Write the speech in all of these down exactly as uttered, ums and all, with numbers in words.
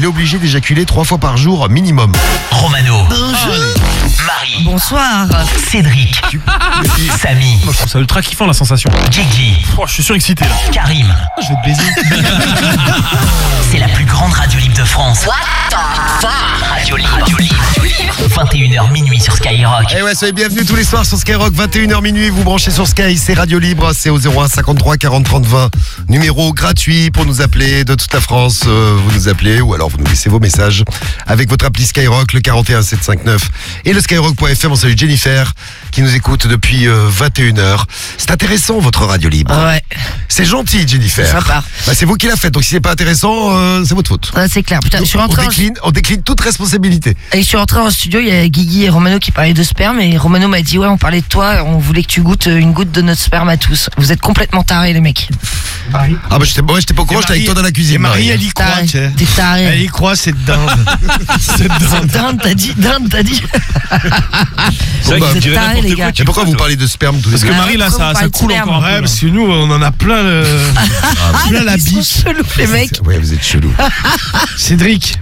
il est obligé d'éjaculer trois fois par jour minimum. Romano. Bonjour. Marie. Bonsoir. Cédric. Samy. Moi, je trouve ça ultra kiffant, la sensation. Gigi. Oh, je suis surexcité, là. Karim. Je vais te baiser. C'est la plus grande radio libre de France. What the fuck? Radio libre. Radio libre. vingt et une heures minuit sur Skyrock. Et ouais, soyez bienvenus tous les soirs sur Skyrock, vingt et une heures minuit, vous branchez sur Sky, c'est Radio Libre, c'est au zéro un cinquante-trois quarante trente vingt, numéro gratuit pour nous appeler de toute la France, euh, vous nous appelez ou alors vous nous laissez vos messages avec votre appli Skyrock, le quarante et un sept cent cinquante-neuf et le skyrock point f m. On salue Jennifer qui nous écoute depuis euh, vingt et une heures. C'est intéressant votre Radio Libre. Ouais. C'est gentil Jennifer. C'est sympa. Bah, c'est vous qui l'a fait, donc si c'est pas intéressant, euh, c'est votre faute. Ouais, c'est clair. Putain, je suis on, rentré en... décline, on décline toute responsabilité. Et je suis rentré en studio, il y a Guigui et Romano qui parlaient de sperme et Romano m'a dit ouais, on parlait de toi, on voulait que tu goûtes une goutte de notre sperme à tous. Vous êtes complètement tarés les mecs. Marie. Ah bah j'étais ouais, j'étais pas au courant, j'étais avec toi dans la cuisine. Et Marie, elle y croit, Taré. tu sais. T'es taré. Elle y croit, cette dinde. cette dinde. Dinde, t'as dit, dinde, t'as dit. C'est vrai bah, qu'il vous dirait êtes tarés, n'importe les quoi. gars. tu Et pourquoi crois, vous toi parlez de sperme tous les Parce que deux? Marie, là, Pourquoi ça, vous ça parlez de coule sperme encore un Ouais, peu. parce que nous, on en a plein le... plein la Ils sont biche. chelous les mecs. Ouais, vous êtes chelou. Cédric,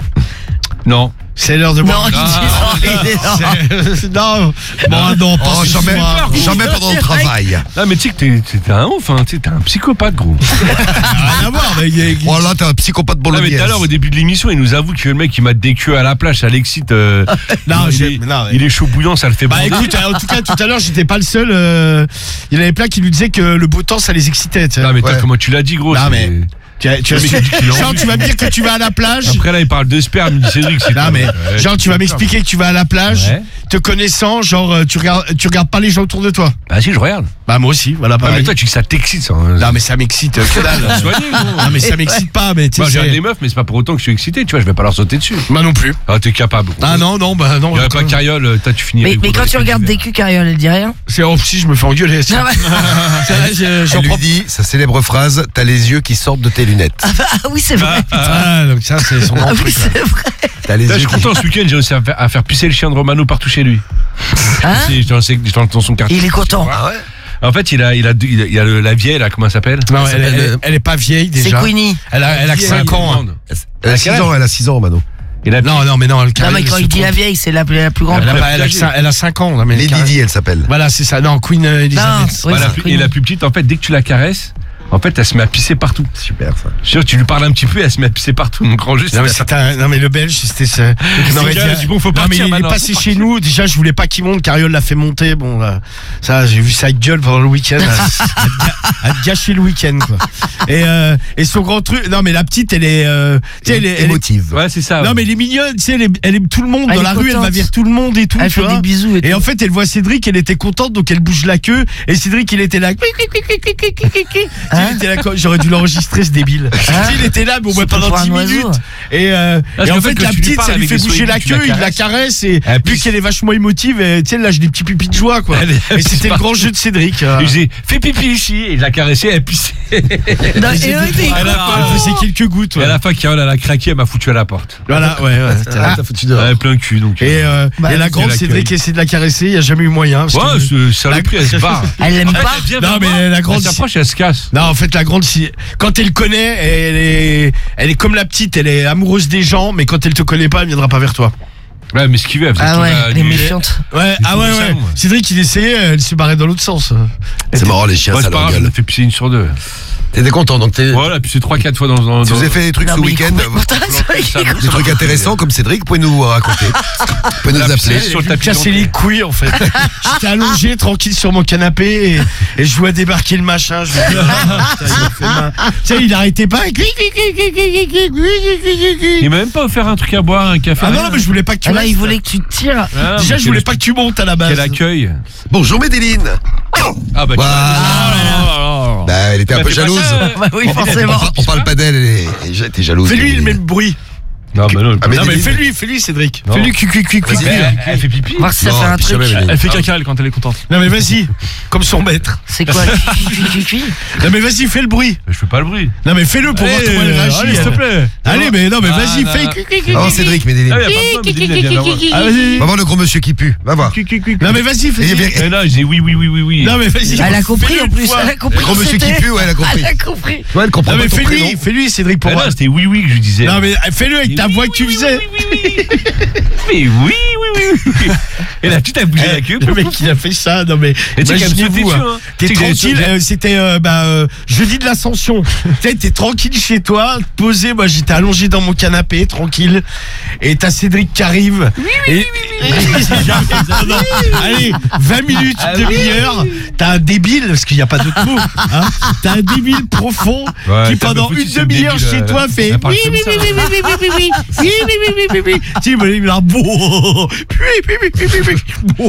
Non. c'est l'heure de Non, boire. il dit non, il est non. C'est- Non, bon, non, pas Oh, ce jamais, soir. jamais pendant le travail. Non, mais tu sais que t'es, t'es un ouf, hein. Tu sais, t'es un psychopathe, gros. Rien à voir, mais il y a- Oh là, t'es un psychopathe Non, mais bolognaise. tout à l'heure, au début de l'émission, il nous avoue que le mec, il m'a des queues à la plage, ça l'excite. euh, Non, il, j'ai- est, non, ouais. il est chaud bouillant, ça le fait Bah bander. écoute, en tout cas, tout à l'heure, j'étais pas le seul. euh, Il y en avait plein qui lui disaient que le beau temps, ça les excitait. tu sais. Non, mais toi, Ouais. comment tu l'as dit, gros? Non, c'est- mais- Tu, as- tu, as- Le mec, il dit qu'il en genre, veut. tu vas me dire que tu vas à la plage. Après, là, il parle de sperme, il dit Cédric, c'est Non mais Ouais, genre tu vas m'expliquer que tu vas à la plage, Ouais. te connaissant, genre euh, tu regardes tu regardes pas les gens autour de toi. Bah, si, je regarde. Bah moi aussi, voilà Ah, pareil. mais toi, tu dis que ça t'excite, ça. hein. Non mais ça m'excite euh, que dalle. Soigné, gros. Non mais ça m'excite pas, mais tu Moi, sais. j'ai c'est- des meufs, mais c'est pas pour autant que je suis excité, tu vois, je vais pas leur sauter dessus. Moi non plus. Ah, t'es capable. Ah non non bah non. Il y aurait pas Carriole, toi, tu finirais. Mais, mais gros, quand dans tu les regardes petits des culs, Carriole, elle dit rien. C'est oh si je me fais engueuler. Non, mais- C'est vrai, je- j'en Elle lui prends. dit, sa célèbre phrase, t'as les yeux qui sortent de tes lunettes. Ah oui, c'est vrai. Ah donc ça c'est son Ah grand oui, truc. là. c'est vrai. T'as les Là, je yeux suis qui... content, ce week-end, j'ai réussi à faire, à faire pisser le chien de Romano partout chez lui. Hein Si, dans, ses- dans- dans son quartier. Il est content. Ah ouais. En fait, il a, il a, il a, il a le- la vieille, là, comment elle s'appelle? Non, Ça elle, s'appelle, elle- euh, elle est pas vieille C'est déjà. Queenie. Elle a elle a que Vieille, cinq ans. hein. grande. Elle a six ans, elle a six ans, Mano. Et la Non non mais non elle Non, Carriole, mais quand elle il se dit la trompe. vieille, c'est la, la plus grande. Elle a, la pas- plus elle a que âgée. cin- elle a cinq ans. Non, mais Lady Carriole- Di, elle s'appelle. Voilà c'est ça. Non Queen euh, Non, Elizabeth. oui, Bah, la c'est plus- Queenie. et la plus petite, en fait, dès que tu la caresses, en fait, elle se met à pisser partout. Super ça. Je suis sûr, tu lui parles un petit peu, elle se met à pisser partout. Mon grand juste. Non mais, c'était un- non mais le belge c'était ça. Non mais, gars, il a dit, bon, faut non, mais partir il est maintenant, passé faut chez partir. nous. Déjà je voulais pas qu'il monte. Carriole l'a fait monter. Bon là, ça j'ai vu sa gueule pendant le week-end. Elle a- elle a gâché le week-end quoi. Et euh, et son grand truc. Non mais la petite elle est. Euh, tu sais, elle est- elle est- Émotive. Ouais, c'est ça. non ouais. mais elle est mignonne. Tu sais elle, est- elle aime tout le monde Elle dans est la rue. Elle contente. va vers tout le monde et tout. Elle tu fait vois. des bisous et Et tout. en fait, elle voit Cédric, elle était contente, donc elle bouge la queue. Et Cédric, il était là. Hein Il était là, j'aurais dû l'enregistrer, ce débile. Il était là, mais au moins C'est pas pendant pour un dix oiseau. minutes. Et, euh, Parce et en qu'en fait, fait, quand la tu lui petite, parles ça lui avec fait des bouger la souris, tu la queue, il la caresses. caresse. Et Elle vu pisse. qu'elle est vachement émotive, et, tu sais, elle lâche des petits pupilles de joie, quoi. Elle est- elle Et pisse c'était le partout. grand jeu de Cédric. euh. Et je dis, fais pipi ici. Et il l'a caressé, elle pissait. Non, et eux, t'es- À la fin, elle faisait quelques gouttes. Et à ouais. la fin, Carole, elle a craqué, elle m'a foutu à la porte. Voilà, ouais, ouais. c'était- Ah, t'as foutu dehors. Elle avait plein le cul, donc. Et, euh, Bah, et la c'est grande, l'accueil. Cédric essaie de la caresser, il n'y a jamais eu moyen. parce Ouais, que- c'est saloperie, elle se barre. Elle l'aime En fait, pas. elle vient Non, vers mais moi, la grande- Elle s'approche, elle se casse. Non, en fait, la grande, si... quand elle connaît, elle est... elle est comme la petite, elle est amoureuse des gens, mais quand elle te connaît pas, elle viendra pas vers toi. Ouais, mais ce qu'il veut, elle faisait Ah tout ouais, la les nuit. méchantes. Ouais, Il ah faut ouais, du ouais. salon, ouais. Cédric, il essayait, elle se barrait dans l'autre sens. C'est marrant, les chiens, Ouais, ça c'est pas leur grave, elle gueule. me fait pisser une sur deux. T'étais content, donc t'es... Voilà, puis c'est trois quatre fois dans. dans Si vous dans- avez fait des trucs Non, ce mais il est week-end, complètement taré, dans- c'est vrai qu'il est dans- des trucs intéressants comme Cédric, vous pouvez nous raconter. Vous pouvez nous La appeler. piscine sur le Je me tapis cassais gonflé. les couilles, en fait. J'étais allongé, tranquille sur mon canapé, et, et je vois débarquer le machin. Je me dis, ah, putain, il a fait mal. Tu sais, il arrêtait pas. Il m'a même pas offert un truc à boire, un café. Ah non, rien. non, mais je voulais pas que tu Ah là, restes. il voulait que tu te tires. Ah, Déjà, mais je voulais quel- pas que tu montes à la base. Quel accueil. Bonjour Médéline. Ah bah. Voilà. Ah, Bah, elle était un Bah, peu fais pas jalouse. ça. Bah oui, On- forcément. On, on parle pas d'elle, elle est- elle était jalouse. Fais-lui le même bruit. Non, bah non. Ah, mais Non, mais Médéline. fais-lui, fais-lui, Cédric. Non. Fais-lui cuicui cuicui. Vas-y, Elle, elle fait pipi. Voir si ça Non, fait un puis truc. jamais, Médéline. Elle fait caca, elle, quand elle est contente. Non, mais vas-y, comme son maître. C'est quoi? Cui, cui, cui. Non, mais vas-y, fais le bruit. Mais je fais pas le bruit. Non, mais fais-le pour voir Allez, comment elle réagit. allez, s'il te plaît. Allez, mais non, mais Ah, vas-y, là, fais. là. Oh, Cédric, Médéline. Ah, y a pas besoin, Médéline, elle vient vers moi. Ah, vas-y. Va voir le gros monsieur qui pue. Va voir. Non, mais vas-y, Et fais. bien- Et là, je dis oui, oui, oui, oui, oui. Non, mais vas-y. Elle a compris fais-le en une plus. fois. Elle a compris. Le gros qui monsieur qui c'était. pue, ouais, elle a compris. Elle a compris. Ouais, elle comprend Non, pas mais ton fais-lui, prénom. fais-lui, Cédric, pour Ah voir. non, c'était oui, oui que je lui disais. Non, mais fais-le avec Il ta voix que tu faisais. Mais oui, oui, oui, oui. Et là, tu t'as bougé la queue. Le mec, il a fait ça. Non, mais. Et tu sais, imaginez-vous, qu'elle me hein. sautait T'es dessus, hein. tranquille. Tu sais, euh, c'était euh, bah, euh, jeudi de l'Ascension. Tu sais, t'es tranquille chez toi, posé. Moi, j'étais allongé dans mon canapé, tranquille. Et t'as Cédric qui arrive. Oui, oui, et... oui, oui, oui. Non, allez, vingt minutes, Ah, demi-heure. T'as un débile, parce qu'il n'y a pas d'autre mot. Hein. T'as un débile profond Ouais, qui, t'as pendant beaucoup de une système demi-heure débile, chez euh, toi, fait. elle parle Oui, comme oui, ça. oui, oui, oui, oui, oui, oui, oui, oui, oui, oui, oui. Tu sais, il a un beau. Oui, oui, oui, oui, oui, oui.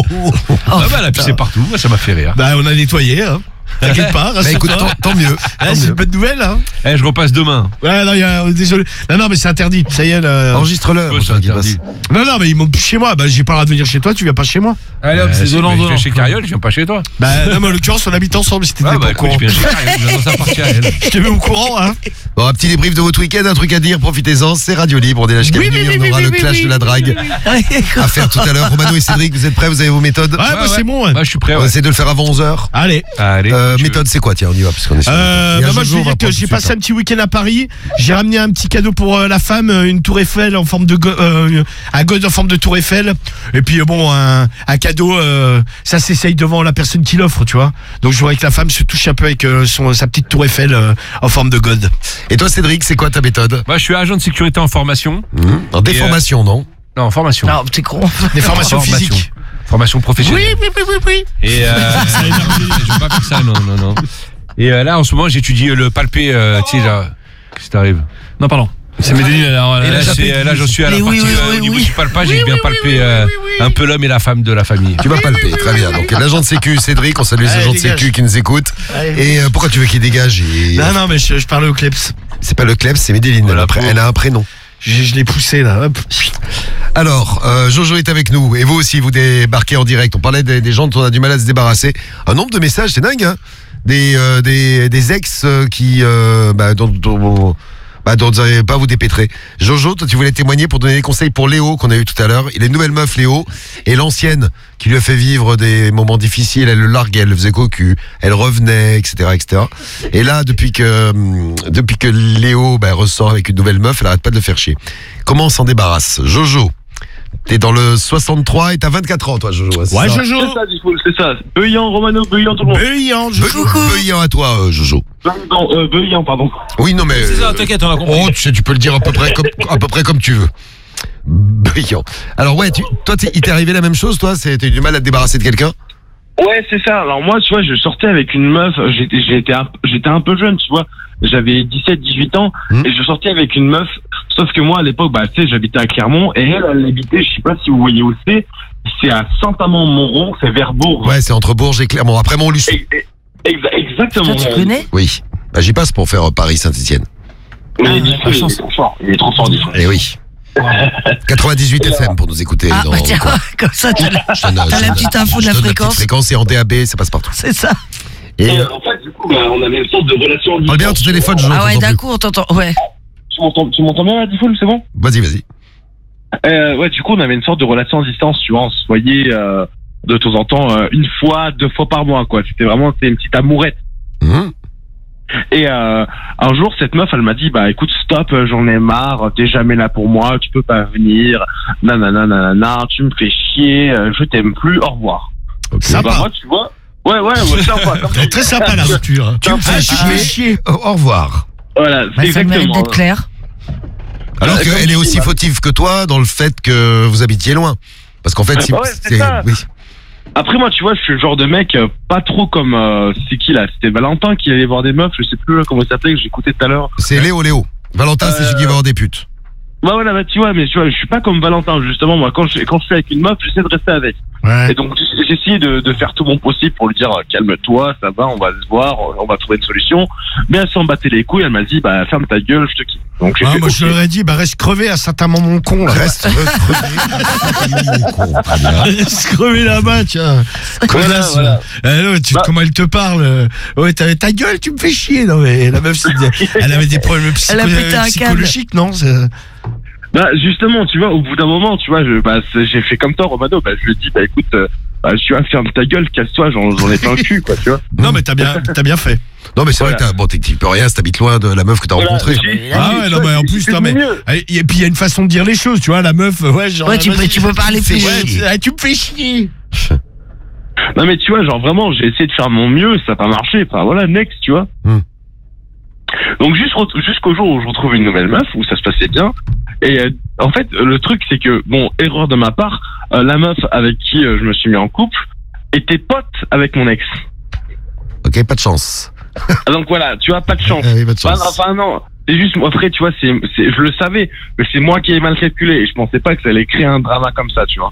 Ah bah là, puis c'est partout. Moi, ça m'a fait rire. Bah, on a nettoyé, hein. T'inquiète pas, Bah écoute, tant, tant mieux. Ah, tant c'est mieux. une bonne nouvelle, hein. Eh, je repasse demain. Ouais, non, il y a, désolé. Non, non, mais c'est interdit. Ça y est, là. Enregistre-le. Ouais, mon c'est cher Guibas. interdit. Non, non, mais ils montent plus chez moi. Bah, j'ai pas le droit de venir chez toi, tu viens pas chez moi. Allez hop, Euh, c'est si, donnant, mais Je donnant. viens chez Cariole, je viens pas chez toi. Bah, non, mais en l'occurrence, on habite ensemble, si t'étais Ah pas bah au écoute, courant. je viens chez Cariole, je ça appartient à elle. Je te mets au courant, hein. Bon, un petit débrief de votre week-end, un truc à dire, profitez-en, c'est Radio Libre, on est là jusqu'à Oui, minuit, oui, on oui, aura oui, le oui, clash oui, de la drague à faire tout à l'heure. Romano et Cédric, vous êtes prêts, vous avez vos méthodes? Ouais, bah, ouais. c'est bon, ouais. Bah, je suis prêt. On va Ouais. essayer de le faire avant onze heures. Allez. Allez. Euh, tu veux. méthode, c'est quoi? Tiens, on y va, parce qu'on est sur Euh, Il y a bah, moi, Jojo, je on vais va dire que prendre j'ai tout de passé suite, un petit week-end à Paris. J'ai ramené un petit cadeau pour euh, la femme, euh, une tour Eiffel en forme de go- euh, un god en forme de tour Eiffel. Et puis euh, bon, un, un cadeau, euh, ça s'essaye devant la personne qui l'offre, tu vois. Donc je voudrais que la femme se touche un peu avec euh, son sa petite tour Eiffel euh, en forme de god. Et toi, Cédric, c'est quoi ta méthode? Moi, je suis agent de sécurité en formation. Mmh. En déformation, non? Non, en formation. Non, t'es con. Des formations Formation. physiques. Formation professionnelle. Oui, oui, oui, oui, oui. Et euh, je vais pas faire ça, non, non, non. Et euh, là, en ce moment, j'étudie le palpé, euh, tu sais, là. Qu'est-ce qui t'arrive? Non, pardon. C'est Medellin, alors. Et là, euh, c'est- là, j'en suis à la Mais oui, partie oui, euh, oui, au niveau oui. du palpage, j'ai bien palpé euh, un peu l'homme et la femme de la famille. Tu vas palper, très bien. Donc l'agent de sécu, Cédric, on salue les Allez, agents de dégage. sécu qui nous écoutent. Allez. Et euh, pourquoi tu veux qu'il dégage? Et- Non, non, mais je, je parlais au Kleps. C'est pas le Klebs, c'est Medellin. Voilà, Elle a un pré- pour- elle a un prénom. Je, je l'ai poussé là. Hop. Alors, euh, Jojo est avec nous. Et vous aussi, vous débarquez en direct. On parlait des, des gens dont on a du mal à se débarrasser. Un nombre de messages, c'est dingue, hein. Des, euh, des, des ex euh, qui, euh, bah, dont, dont, bah, dont vous n'arrivez pas à vous dépêtrer. Jojo, toi, tu voulais témoigner pour donner des conseils pour Léo, qu'on a eu tout à l'heure. Il a une nouvelle meuf, Léo. Et l'ancienne, qui lui a fait vivre des moments difficiles. Elle le larguait, elle le faisait cocu. Elle revenait, et cetera, et cetera. Et là, depuis que, hum, depuis que Léo, bah, ressort avec une nouvelle meuf, elle arrête pas de le faire chier. Comment on s'en débarrasse? Jojo, t'es dans le soixante-trois et t'as vingt-quatre ans, toi, Jojo. c'est Ouais, ça Jojo. C'est ça, Diffoul, c'est ça. Beuillant, Romano, Beuillant, tout le monde. Beuillant, Be- Jojo. Beuillant à toi, euh, Jojo. Non, euh, Beuillant, pardon. Oui, non, mais. C'est ça, t'inquiète, on a compris. Oh, tu sais, tu peux le dire à peu près comme, à peu près comme tu veux. Beuillant. Alors, ouais, tu, toi, t'es- il t'est arrivé la même chose, toi? C'est- T'as eu du mal à te débarrasser de quelqu'un? Ouais, c'est ça. Alors moi, tu vois, je sortais avec une meuf, j'étais j'étais un, j'étais un peu jeune, tu vois. J'avais dix-sept, dix-huit ans Mmh. et je sortais avec une meuf. Sauf que moi, à l'époque, bah, tu sais, j'habitais à Clermont et elle, elle habitait, je sais pas si vous voyez où c'est, c'est à Saint-Amand-Montrond, c'est vers Bourg. Ouais, c'est entre Bourges et Clermont. Après Montluçon. Et- et- exa- exactement. Toi, tu connais? Oui. Bah, j'y passe pour faire euh, Paris-Saint-Etienne. Mais Ah, Diffoul, la il chance. est trop fort. Il est trop fort, Diffoul. Eh oui. quatre-vingt-dix-huit F M pour nous écouter. Ah, dans, bah tiens, quoi. comme ça, t'as la, Je donne- t'as je la donne- petite info de je la donne petite fréquence. fréquence et en D A B, ça passe partout. C'est ça. Et Et, euh, euh, en fait, du coup, bah, on avait une sorte de relation. parle bien à ton téléphone, Jojo. Ah ouais, t'entends d'un plus. coup, on t'entend. Ouais. Tu m'entends, tu m'entends bien là, Diffoul, c'est bon? Vas-y, vas-y. Euh, ouais, du coup, on avait une sorte de relation à distance, tu vois, on se voyait euh, de temps en temps, euh, une fois, deux fois par mois, quoi. C'était vraiment, c'était une petite amourette. Hum. Et euh, un jour, cette meuf, elle m'a dit, bah écoute, stop, euh, j'en ai marre, t'es jamais là pour moi, tu peux pas venir, nanana, nanana, tu me fais chier, euh, je t'aime plus, au revoir. Ok. Et bah, moi, tu vois, ouais, ouais, ouais, sympa. Très, très sympa la rupture. Tu me fais chier. chier. Au, au revoir. Voilà, Bah, c'est ça mérite exactement. d'être clair. Alors Euh, comme qu'elle est tu aussi dis, fautive que toi dans le fait que vous habitiez loin. Parce qu'en fait, si Ouais, c'est ça. oui. Après, moi, tu vois, je suis le genre de mec, euh, pas trop comme, euh, c'est qui là? C'était Valentin qui allait voir des meufs, je sais plus euh, comment il s'appelait, que j'écoutais tout à l'heure. C'est Léo Léo. Valentin, c'est Euh, celui qui va avoir des putes. Ouais, voilà, bah, tu vois, mais tu vois, je suis pas comme Valentin, justement. Moi, quand je, quand je suis avec une meuf, j'essaie de rester avec. Ouais. Et donc, j'ai j'ai essayé de, de faire tout mon possible pour lui dire, euh, calme-toi, ça va, on va se voir, on va trouver une solution. Mais elle s'en battait les couilles, elle m'a dit, bah, ferme ta gueule, je te quitte. Donc, j'ai Ah, fait, moi ok. je leur ai dit, bah reste crevé à Saint-Amand-mon-con. là. Reste crevé. Con, très bien. Reste crevé là-bas, tiens. Connasse. voilà. Eh, non, tu- Bah- comment elle te parle euh, Ouais, t'as ta gueule, tu me fais chier. Non, mais la meuf, c'est- elle avait des problèmes psycho- Elle a pété un câble. psychologiques, non c'est- Bah justement, tu vois, au bout d'un moment, tu vois, je, bah, c'est- j'ai fait comme toi, Romano. Bah je lui ai dit, bah écoute, euh, bah, je suis à ferme ta gueule, casse-toi, j'en, j'en ai plein le cul, quoi, tu vois. Non, mais t'as bien, t'as bien fait. Non, mais c'est Voilà. vrai que t'as, bon, t'es- tu peux rien si t'habites loin de la meuf que t'as Voilà, rencontrée. j'ai- Ah ouais, tu non, vois, mais en j'ai plus, fait non, de mais. mon mieux. Et puis il y a une façon de dire les choses, tu vois, la meuf, ouais, genre. Ouais, tu peux, vas-y, tu peux parler plus. Ouais, tu, ah, tu me fais chier. Non mais tu vois, genre vraiment, j'ai essayé de faire mon mieux, ça n'a pas marché. Enfin voilà, next, tu vois. Hmm. Donc jusqu'au jusqu'au jour où je retrouve une nouvelle meuf, où ça se passait bien. Et euh, en fait, le truc c'est que, bon, erreur de ma part, euh, la meuf avec qui euh, je me suis mis en couple était pote avec mon ex. Ok, pas de chance. Ah, donc voilà, tu vois, pas de chance. Ah oui, pas de Enfin, chance. enfin non, c'est juste moi. Après, tu vois, c'est, c'est, je le savais, mais c'est moi qui ai mal calculé et je pensais pas que ça allait créer un drama comme ça, tu vois.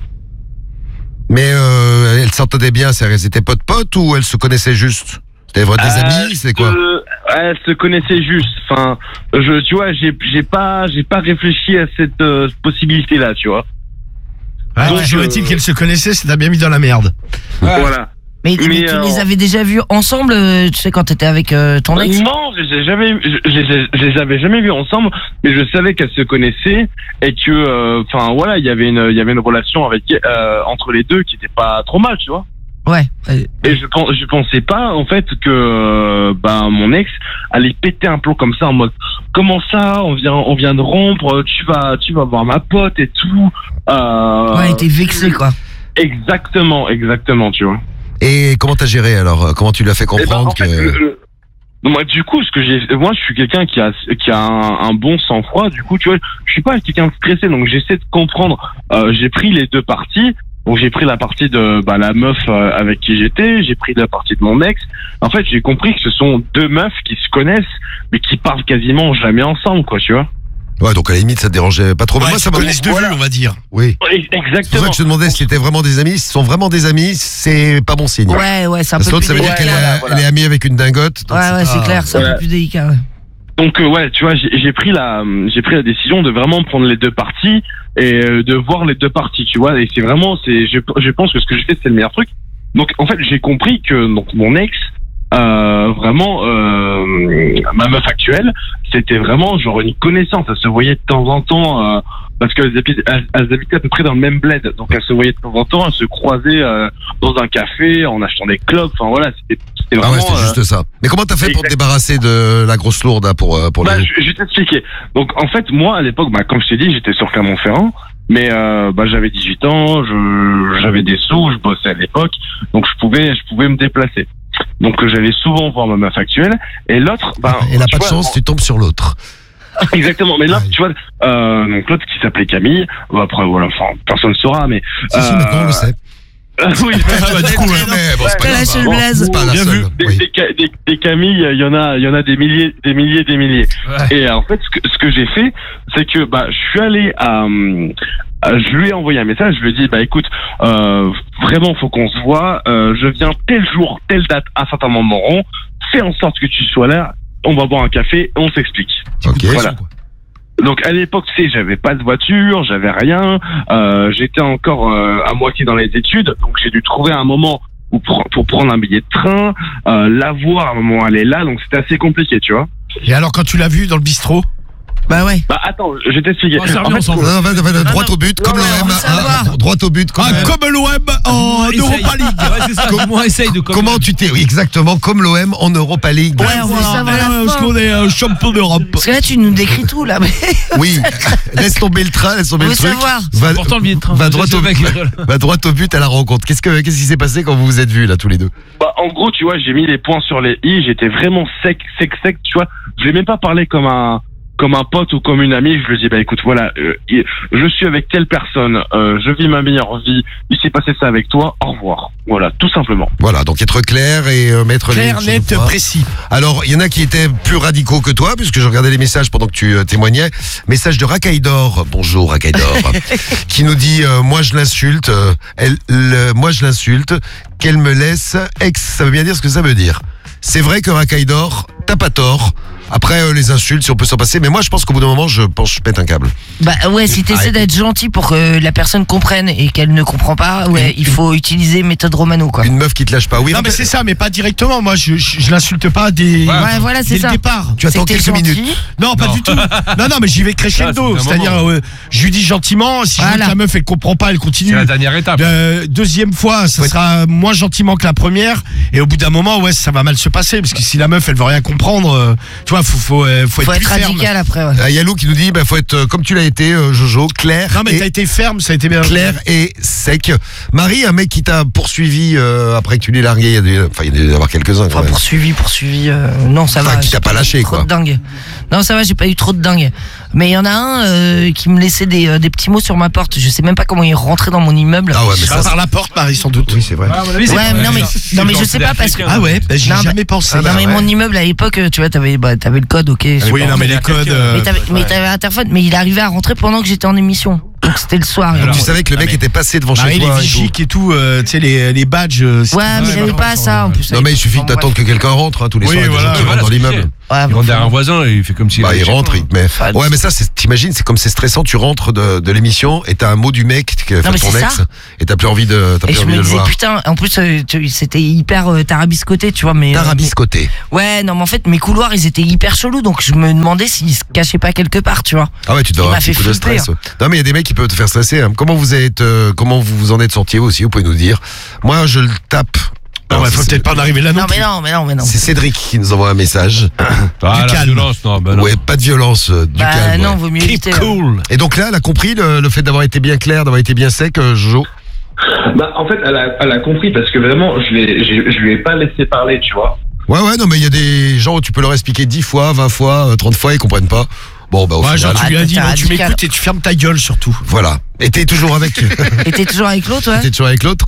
Mais euh, elles s'entendaient bien, c'est elles étaient potes-potes ou elles se connaissaient juste? C'était vrai, des Euh, amis, c'est quoi? euh, Elles se connaissaient juste. Enfin, je, tu vois, j'ai, j'ai pas, j'ai pas réfléchi à cette euh, possibilité-là, tu vois. Ah, Donc, toujours euh, est-il qu'elle se connaissait, ça t'a bien mis dans la merde. Voilà. Mais, mais Mais, tu euh, les avais déjà vus ensemble, euh, tu sais, quand t'étais avec euh, ton ex? Non, je les ai jamais, je, je les ai- je les avais jamais vus ensemble, mais je savais qu'elles se connaissaient et que, enfin voilà, il y avait une, il y avait une relation avec euh, entre les deux qui était pas trop mal, tu vois. Ouais. euh, Et je pense, je pensais pas en fait que, euh, bah mon ex allait péter un plomb comme ça en mode, comment ça, on vient, on vient de rompre, tu vas, tu vas voir ma pote et tout. Euh, Ouais, t'es vexé, quoi. Exactement, exactement, tu vois. Et comment t'as géré alors? Comment tu lui as fait Eh ben, comprendre en fait, que. le- le- moi, du coup, ce que j'ai, moi, je suis quelqu'un qui a, qui a un, un bon sang-froid. Du coup, tu vois, je suis pas quelqu'un de stressé, donc j'essaie de comprendre. Euh, j'ai pris les deux parties. Donc, j'ai pris la partie de bah, la meuf euh, avec qui j'étais. J'ai pris la partie de mon ex. En fait, j'ai compris que ce sont deux meufs qui se connaissent, mais qui parlent quasiment jamais ensemble, quoi, tu vois. Ouais, donc à la limite, ça te dérangeait pas trop. Mais Ouais, moi, ça ça m'a. connaissent de voilà. vue, on va dire. Oui. Oui, C'est pour exactement. ça que je te demandais si c'était vraiment des amis. S'ils sont vraiment des amis, c'est pas bon signe. Ouais, ouais, c'est un Parce que peu l'autre, plus ça veut dire délicat. qu'elle voilà, est, voilà. elle est amie avec une dingote. donc Ouais, ouais, c'est pas- clair, c'est un Voilà. peu plus délicat, ouais. Donc euh, ouais, tu vois, j'ai j'ai pris la j'ai pris la décision de vraiment prendre les deux parties et euh, de voir les deux parties, tu vois. Et c'est vraiment, c'est je, je pense que ce que j'ai fait c'est le meilleur truc. Donc en fait, j'ai compris que donc mon ex, euh, vraiment euh, ma meuf actuelle, c'était vraiment genre une connaissance. Elle se voyait de temps en temps euh, parce qu'elles habitaient, elles, elles habitaient à peu près dans le même bled. Donc elles se voyaient de temps en temps, elles se croisaient euh, dans un café en achetant des clopes. Enfin voilà, c'était c'était Ah vraiment. ouais, c'était euh, juste ça. Mais comment t'as fait pour te exact. débarrasser de la grosse lourde hein, pour, euh, pour Bah, les. je, je vais t'expliquer. Donc, en fait, moi, à l'époque, bah, comme je t'ai dit, j'étais sur Clermont-Ferrand, mais euh, bah, j'avais dix-huit ans, je, j'avais des sous, je bossais à l'époque, donc je pouvais, je pouvais me déplacer. Donc, euh, j'allais souvent voir ma meuf actuelle, et l'autre, bah, Et n'a tu pas de vois, chance, tu tombes sur l'autre. exactement. Mais là, Ouais. tu vois, euh, donc l'autre qui s'appelait Camille, bah, après, voilà, enfin, personne ne saura, mais. Si, si, euh, maintenant on le sait. oui, Ah bah, du coup, ouais. Mais bon, c'est pas T'as grave, lâché le hein. blaze. C'est pas la Bien seule. vu. Des, Oui. des, Ca- des- des Camille, il y en a, il y en a des milliers, des milliers, des milliers. Et euh, en fait, ce que, ce que j'ai fait, c'est que bah, je suis allé à, euh, à- je lui ai envoyé un message. Je lui ai dit, bah écoute, euh, vraiment, faut qu'on se voit. Euh, je viens tel jour, telle date, à un certain moment rond. Fais en sorte que tu sois là. On va boire un café, et on s'explique. Ok. Voilà. Donc à l'époque, tu sais, j'avais pas de voiture, j'avais rien, euh, j'étais encore euh, à moitié dans les études, donc j'ai dû trouver un moment pour, pre- pour prendre un billet de train, euh, la voir à un moment elle est là, donc c'était assez compliqué, tu vois. Et alors, quand tu l'as vu dans le bistrot? Bah ouais. Bah attends, je vais t'expliquer. On s'est remis En fait, ensemble. Non, non, va, va, va, droit non. au but, Non, comme non, l'O M. on veut savoir. hein, droit au but, comme Ah, l'O M. comme l'O M en Essaye. Europa League. Ouais, c'est ça. Comment essaye de comme- Comment tu t'es. Oui, exactement, comme l'O M en Europa League. Ouais, on veut savoir la Parce fin. qu'on est euh, champion d'Europe. Parce que là, tu nous décris tout, là. Mais Oui, laisse tomber le train, laisse tomber on le veut truc. savoir. Va, Important le billet de train. va droit Je au sais but. pas. Va droit au but à la rencontre. Qu'est-ce que qu'est-ce qui s'est passé quand vous vous êtes vus là tous les deux? bah, en gros, tu vois, j'ai mis les points sur les i, j'étais vraiment sec, sec, sec, tu vois. Je vais même pas parler comme un comme un pote ou comme une amie, je lui dis bah écoute voilà, euh, je suis avec telle personne, euh, je vis ma meilleure vie, il s'est passé ça avec toi, au revoir. Voilà, tout simplement. Voilà, donc être clair et euh, mettre Clair, les net, choses au point. précis. Alors, il y en a qui étaient plus radicaux que toi, puisque je regardais les messages pendant que tu euh, témoignais. Message de Racaïdor. Bonjour Racaïdor. qui nous dit, euh, moi je l'insulte, euh, elle, le- moi je l'insulte, qu'elle me laisse ex, ça veut bien dire ce que ça veut dire. C'est vrai que Racaïdor, t'as pas tort. Après euh, les insultes, si on peut s'en passer, mais moi je pense qu'au bout d'un moment, je pense que je pète un câble. Bah ouais, si t'essaies Arrêtez. d'être gentil pour que la personne comprenne et qu'elle ne comprend pas, ouais, il faut utiliser méthode Romano, quoi. Une meuf qui te lâche pas. Oui, Non mais rappelle- c'est ça, mais pas directement. Moi, je, je, je l'insulte pas des. Ouais, voilà, dès c'est le ça. départ. Tu attends C'est que t'es quelques gentil. minutes. Non, pas Non. du tout. Non, non, mais j'y vais crescendo. Ah, c'est un C'est-à-dire, moment. euh, je lui dis gentiment. Si je vois Voilà. que la meuf elle comprend pas, elle C'est continue. la dernière étape. Euh, deuxième fois, ça sera moins gentiment que la première. Et au bout d'un moment, ouais, ça va mal se passer parce que si la meuf elle veut rien comprendre, euh, tu vois, faut faut euh, faut, Faut être, être plus ferme. radical après, ouais. Euh, Yalou qui nous dit, bah faut être euh, comme tu l'as été, euh, Jojo, clair. Non mais et- t'as été ferme, ça a été bien. clair et sec. Marie, un mec qui t'a poursuivi euh, après que tu l'aies largué, il y a des, enfin il y a dû y avoir quelques-uns quand Enfin, même. poursuivi, poursuivi, euh, non, ça Enfin, va. qui t'a j'ai pas lâché, trop quoi. de dingue. Non, ça va, j'ai pas eu trop de dingue. Mais il y en a un euh, qui me laissait des, euh, des petits mots sur ma porte. Je sais même pas comment il est rentré dans mon immeuble. Ah ouais, mais Ça ça, par la porte, Marie, sans doute. oui, c'est vrai. Ouais, non mais, non mais je sais pas parce que. Ah ouais, bah, j'y ai Non, jamais pensé. non bah mais ouais. mon immeuble à l'époque, tu vois, t'avais, bah, t'avais le code, ok. Oui, non mais les codes. euh, Mais t'avais, mais t'avais interphone, mais il arrivait à rentrer pendant que j'étais en émission. Donc c'était le soir. Donc, Et tu tout. savais que le mec était passé devant Marie, chez les toi. et vigiques et tout, euh, tu sais, les, les badges. euh, c'était- Ouais, mais il avait pas ça en plus. tout. Non mais il suffit de t'attendre que quelqu'un rentre, hein, tous les Oui, soirs, il y a des voilà, gens qui voilà, rentrent dans ce qu'il l'immeuble. Ouais, Il bon, rentre derrière un voisin et il fait comme si. Bah, il rentre, il te met. Enfin, Ouais, mais ça, c'est, t'imagines, c'est comme c'est stressant, tu rentres de, de l'émission et t'as un mot du mec qui a fait mais ton c'est ex ça. et t'as plus envie de, t'as Et plus je envie me de le disais, voir. putain, en plus, euh, tu- c'était hyper euh, tarabiscoté, tu vois, mais. euh, Tarabiscoté. mais- Ouais, non, mais en fait, mes couloirs, ils étaient hyper chelous, donc je me demandais s'ils se cachaient pas quelque part, tu vois. Ah ouais, tu dois Il avoir m'a un petit fait coup de flipper, stress. Non mais il y a des mecs qui peuvent te faire stresser. hein. Comment vous êtes, euh, comment vous vous en êtes sortis vous aussi, vous pouvez nous dire. Moi, je le tape. Non, Alors, bah, faut c'est- peut-être pas en arriver là non Non, mais plus. non, mais non, mais non. C'est Cédric qui nous envoie un message. Ah, Du la calme. violence, non, bah non. Ouais, pas de violence, euh, du Bah calme. non, ouais. vaut mieux Keep éviter. hein. cool. Et donc là, elle a compris le, le fait d'avoir été bien clair, d'avoir été bien sec, euh, Jojo. Bah, en fait, elle a, elle a compris parce que vraiment, je, l'ai, j'ai- je lui ai pas laissé parler, tu vois. Ouais, ouais, non, mais il y a des gens où tu peux leur expliquer dix fois, vingt fois, euh, trente fois, ils comprennent pas. Bon, bah au Ouais, final, genre tu lui as Ah, dit, t'es bon, tu radical. m'écoutes et tu fermes ta gueule surtout. voilà. Et t'es toujours avec, Et t'es toujours avec l'autre, ouais? t'es toujours avec l'autre.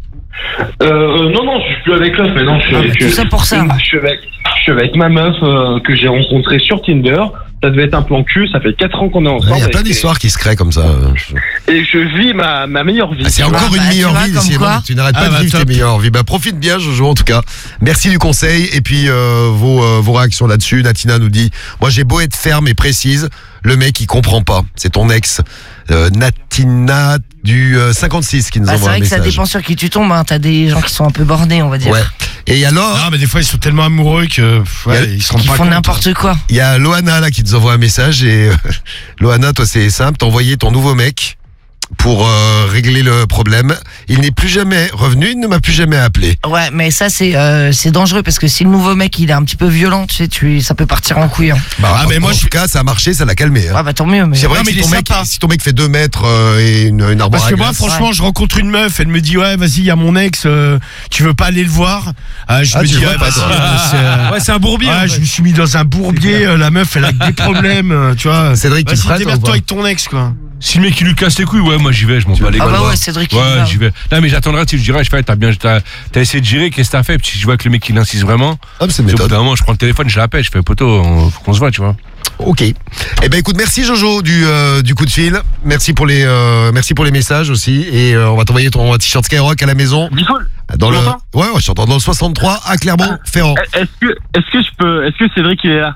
Euh, euh, non, non, je suis plus avec l'autre, mais non, je suis Ah, avec. bah, tout ça pour ça. Je suis avec, je suis avec ma meuf euh, que j'ai rencontrée sur Tinder. Ça devait être un plan cul, ça fait quatre ans qu'on est Il ensemble. y a plein et- d'histoires qui se créent comme ça. euh, je- Et je vis ma, ma meilleure vie. Ah, c'est encore bah, une tu meilleure vois, vie, comme décidément. quoi. Tu n'arrêtes Ah, pas bah, de vivre top. tes meilleures vies. Bah, profite bien, Jojo, en tout cas. Merci du conseil. Et puis, euh, vos, euh, vos réactions là-dessus. Natina nous dit, moi, j'ai beau être ferme et précise, le mec, il comprend pas. C'est ton ex, euh, Natina du euh, cinquante-six qui nous Bah, c'est envoie un vrai que ça message. dépend sur qui tu tombes, hein. T'as des gens qui sont un peu bornés, on va dire. Ouais. Et alors, Non, mais des fois ils sont tellement amoureux que pff, ouais, Il y a- ils se rendent Qui pas font compte. n'importe quoi. il y a Loana là qui nous envoie un message et euh, Loana, toi c'est simple, t'as envoyé ton nouveau mec pour euh, régler le problème. Il n'est plus jamais revenu, il ne m'a plus jamais appelé. Ouais, mais ça, c'est euh, c'est dangereux parce que si le nouveau mec, il est un petit peu violent, tu sais, tu, ça peut partir en couille. Hein. Bah, Ah, mais en, moi, en je- tout cas, ça a marché, ça l'a calmé. Hein. Ouais, bah tant mieux. Mais... C'est vrai Non, que mais si il ton, est mec, sympa. si ton mec fait deux mètres euh, et une, une armoire Parce à que moi, glace, franchement, je rencontre une meuf, elle me dit, ouais, vas-y, il y a mon ex, euh, tu veux pas aller le voir? Ah, je Ah, me tu dis, le ouais, vois pas, vas-y, toi. euh, c'est, euh, Ouais, c'est un bourbier. ouais, en fait. je me suis mis dans un bourbier, euh, la meuf, elle a que des problèmes, euh, tu vois. Cédric, tu Vas-y, te prêtes ou démerde-toi pas avec ton ex, quoi. Si le mec il lui casse les couilles, ouais, moi j'y vais, je m'en bats les Ah couilles. bah ouais, Cédric, il Ouais, va. j'y vais. Non, mais j'attendrai, si je dirais, je fais, t'as bien, t'as, t'as essayé de gérer, qu'est-ce que t'as fait? Puis si je vois que le mec il insiste vraiment, Hop, c'est au bout méthode. d'un moment, je prends le téléphone, je l'appelle, je fais poteau, on- faut qu'on se voit, tu vois. Ok. Eh ben écoute, merci Jojo du euh, du coup de fil. Merci pour les euh, merci pour les messages aussi. Et euh, on va t'envoyer ton t-shirt Skyrock à la maison. Nicole, Dans tu le m'entends ouais, ouais, je t'entends dans le soixante-trois à Clermont-Ferrand. est-ce que, est-ce que je peux, est-ce que Cédric il est là?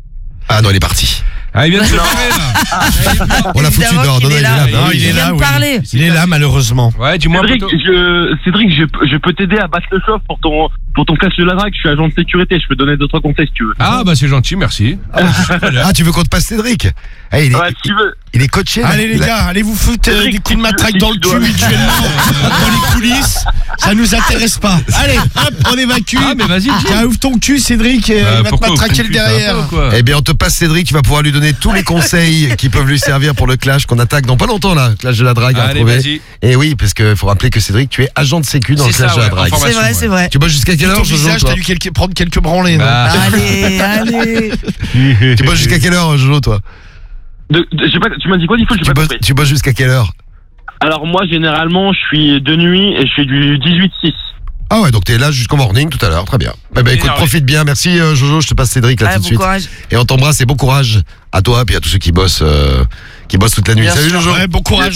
Ah non, il est parti. Ah, il vient de se barrer, là. On l'a foutu Évidemment dehors. qu'il Non, non, est il est là. là. Non, oui. il est vient là, de oui. parler. Il est là, malheureusement. Ouais, dis-moi, Cédric, poteau. je, Cédric, je, je peux t'aider à battre le chauffe pour ton, pour ton clash de la drague. Je suis agent de sécurité. Je peux donner d'autres conseils si tu veux. Ah, bah c'est gentil, merci. Ah, tu veux qu'on te passe Cédric? Ah, il est Ouais, si tu veux. il est coaché. là. Allez les Il a- gars, allez vous foutre euh, Cédric, des coups de si tu- matraque si dans tu le dois. cul mutuellement dans les coulisses, ça nous intéresse pas. Allez, hop, on évacue. Ah, mais vas-y, dis. Tiens, ouvre ton cul Cédric et Bah, il va te pourquoi, matraquer au le cul, ça va derrière. pas ou quoi? Eh bien, on te passe Cédric, tu vas pouvoir lui donner tous les conseils qui peuvent lui servir pour le clash qu'on attaque dans pas longtemps là, clash de la drague à Allez, retrouver. vas-y. Et oui, parce qu'il faut rappeler que Cédric, tu es agent de sécu dans le C'est clash ça, de la ouais, drague. information. C'est vrai, c'est vrai. Tu bosses jusqu'à quelle Ton heure, Jojo, visage, toi t'as dû quelque- prendre quelques branlées. non Bah, Allez, allez. Tu bosses jusqu'à quelle heure, Jojo, toi? De, de- j'ai pas, tu m'as dit quoi, Nicole? J'ai Tu pas bosses, compris. tu bosses jusqu'à quelle heure? Alors moi, généralement, je suis de nuit et je fais du dix-huit six. Ah ouais, donc t'es là jusqu'au morning tout à l'heure, très bien. Eh ben écoute, Énervé. profite bien, merci euh, Jojo, je te passe Cédric là Ouais, tout de bon suite. courage. Et on t'embrasse et bon courage à toi et puis à tous ceux qui bossent, euh, qui bossent toute la nuit. Bien Salut sûr. Jojo. Ouais, bon courage.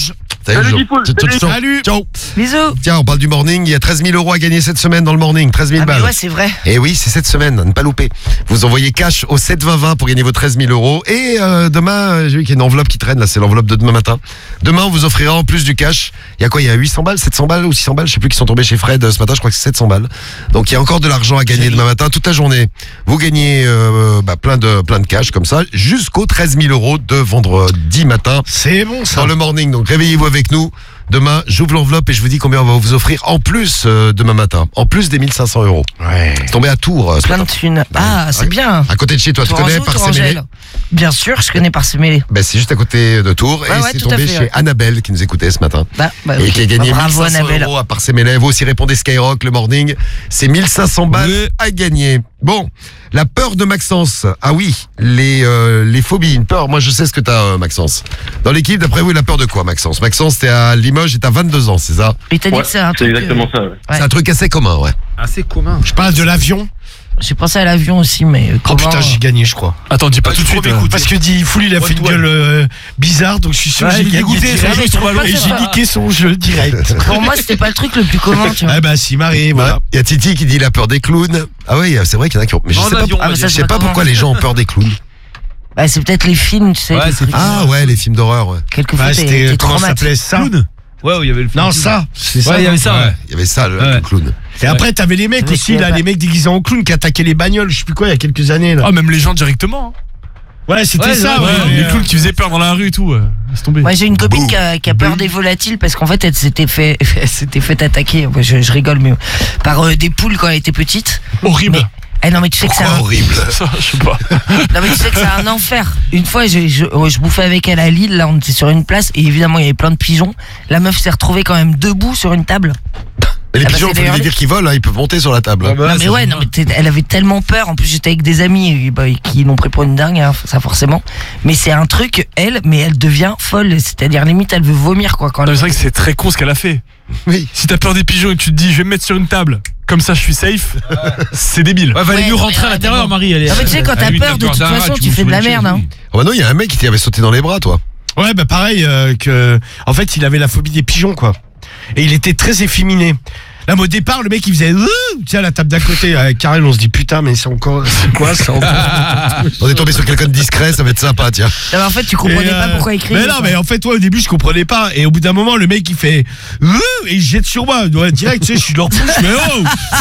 Salut, Salut, Joe. Guipoul, Ciao, ciao, salut. ciao. Salut. Ciao. Bisous. Tiens, on parle du morning. Il y a treize mille euros à gagner cette semaine dans le morning. treize mille Ah, mais balles. ouais, c'est vrai. Et oui, c'est cette semaine, à ne pas louper. Vous envoyez cash au sept vingt vingt pour gagner vos treize mille euros. Et euh, demain, euh, j'ai vu qu'il y a une enveloppe qui traîne, là, c'est l'enveloppe de demain matin. Demain, on vous offrira en plus du cash. Il y a quoi? Il y a huit cents balles, sept cents balles ou six cents balles, je sais plus, qui sont tombés chez Fred euh, ce matin, je crois que c'est sept cents balles. Donc il y a encore de l'argent à gagner demain matin, toute la journée. Vous gagnez euh, bah, plein, de, plein de cash comme ça, jusqu'aux treize mille euros de vendredi matin C'est bon ça. dans le morning. Donc réveillez-vous avec nous. Demain, j'ouvre l'enveloppe et je vous dis combien on va vous offrir en plus euh, demain matin. En plus des mille cinq cents euros. Ouais. C'est tombé à Tours euh, ce Plein de matin. thunes. Ah, c'est Ouais. bien. À côté de chez toi, tu Tourangeau, connais Parcé-Mêlé? Tourangelle. Bien sûr, je connais Parcé-Mêlé. Ben, c'est juste à côté de Tours Ouais, et ouais, c'est tout à tombé fait, chez ouais. Annabelle qui nous écoutait ce matin. Bah, bah, Et ok. qui a gagné Bah, bravo mille cinq cents Annabelle. euros à Parcé-Mêlé. Vous aussi répondez Skyrock le morning. C'est mille cinq cents balles Ouais. à gagner. Bon, la peur de Maxence. Ah oui, les, euh, les phobies, une peur. Moi, je sais ce que t'as, euh, Maxence. Dans l'équipe, d'après vous, il a peur de quoi, Maxence? Maxence, t'es à Limoges et t'as vingt-deux ans, c'est ça? Et t'as dit Ouais, que c'est un c'est truc. exactement euh, ça, ouais. Ouais. C'est un truc assez commun, ouais. Assez commun. Je parle de l'avion. J'ai pensé à l'avion aussi, mais euh, Oh comment putain, j'ai gagné, je crois. Attends, dis pas Ah, tout de tu suite. promets, hein. écoute. Parce que dit Foul, il a fait une One-to-one. gueule euh, bizarre, donc je suis sûr Ouais, que j'ai il est gagné dégoûté, direct. ça joue sur le ballon. Et j'ai niqué son jeu direct. Pour moi, c'était pas le truc le plus commun, tu vois. Ah bah si, Marie, voilà. Il y a Titi qui dit la peur des clowns. Ah oui, c'est vrai qu'il y en a qui ont. Mais je Dans sais pas, l'avion, pour- Ah, mais ça, je c'est sais pas pas pourquoi commun. les gens ont peur des clowns. Bah, c'est peut-être les films, tu sais. Ouais, les c'est trucs. Ah ouais, les films d'horreur, ouais. Quelquefois, Ah, t'es c'était t'es comment ça traumatisé. s'appelait ça Clown. Ouais, où il y avait le film. Non, ça, c'est ça. Ouais, il y non avait ça, ouais. Il y avait ça, le, Ouais. le clown. Et après, t'avais les mecs C'est vrai aussi, qu'il y a là, pas- les mecs déguisés en clown qui attaquaient les bagnoles, je sais plus quoi, il y a quelques années, là. Ah, même les gens directement. Ouais, c'était Ouais, ça, ouais, ouais. Ouais, mais, les euh, clowns qui faisaient peur dans la rue et tout. euh, Laisse tomber. Moi, j'ai une copine Bouh. qui a, qui a peur des volatiles parce qu'en fait, elle s'était fait, elle s'était fait attaquer. Moi, Je, je rigole, mais par euh, des poules quand elle était petite. Horrible. Mais, eh non, mais tu sais que c'est Pourquoi un, horrible. Ça, je sais pas. non, mais tu sais que c'est un enfer. Une fois, je, je, ouais, je bouffais avec elle à Lille. Là, on était sur une place et évidemment, il y avait plein de pigeons. La meuf s'est retrouvée quand même debout sur une table. Mais les Ah bah, pigeons, c'est il faut d'ailleurs lui dire qu'ils volent, hein, ils peuvent monter sur la table. Ah bah, non, mais ça, ouais, c'est non, mais t'es- elle avait tellement peur. En plus, j'étais avec des amis et, bah, qui l'ont pris pour une dingue, hein, ça forcément. Mais c'est un truc, elle, mais elle devient folle. C'est-à-dire, limite, elle veut vomir, quoi. Quand Non, mais elle... c'est vrai que c'est très con ce qu'elle a fait. Oui. Si t'as peur des pigeons et que tu te dis je vais me mettre sur une table, comme ça je suis safe, c'est débile. Ouais, valait Ouais, mieux non, rentrer mais à ouais, l'intérieur, mais bon. Marie. Elle est... Non, mais tu sais, quand t'as Avec peur, une de toute peur façon, d'Ara, tu tu fais de la bouffes une merde, hein. Oh bah non, il y a un mec qui t'avait sauté dans les bras, toi. Ouais, bah pareil, euh, que. En fait, il avait la phobie des pigeons, quoi. Et il était très efféminé. Là, mais au départ, le mec, il faisait. Ouh tu sais, à la table d'à côté, avec Karel, on se dit putain, mais c'est encore. C'est quoi ça encore On est tombé sur quelqu'un de discret, ça va être sympa, tiens. Non, mais en fait, tu comprenais Et, euh, pas pourquoi il criait. Mais non, quoi. mais en fait, ouais, au début, je comprenais pas. Et au bout d'un moment, le mec, il fait. Ouh et il se jette sur moi. Ouais, direct, tu sais, je suis leur pouce, mais oh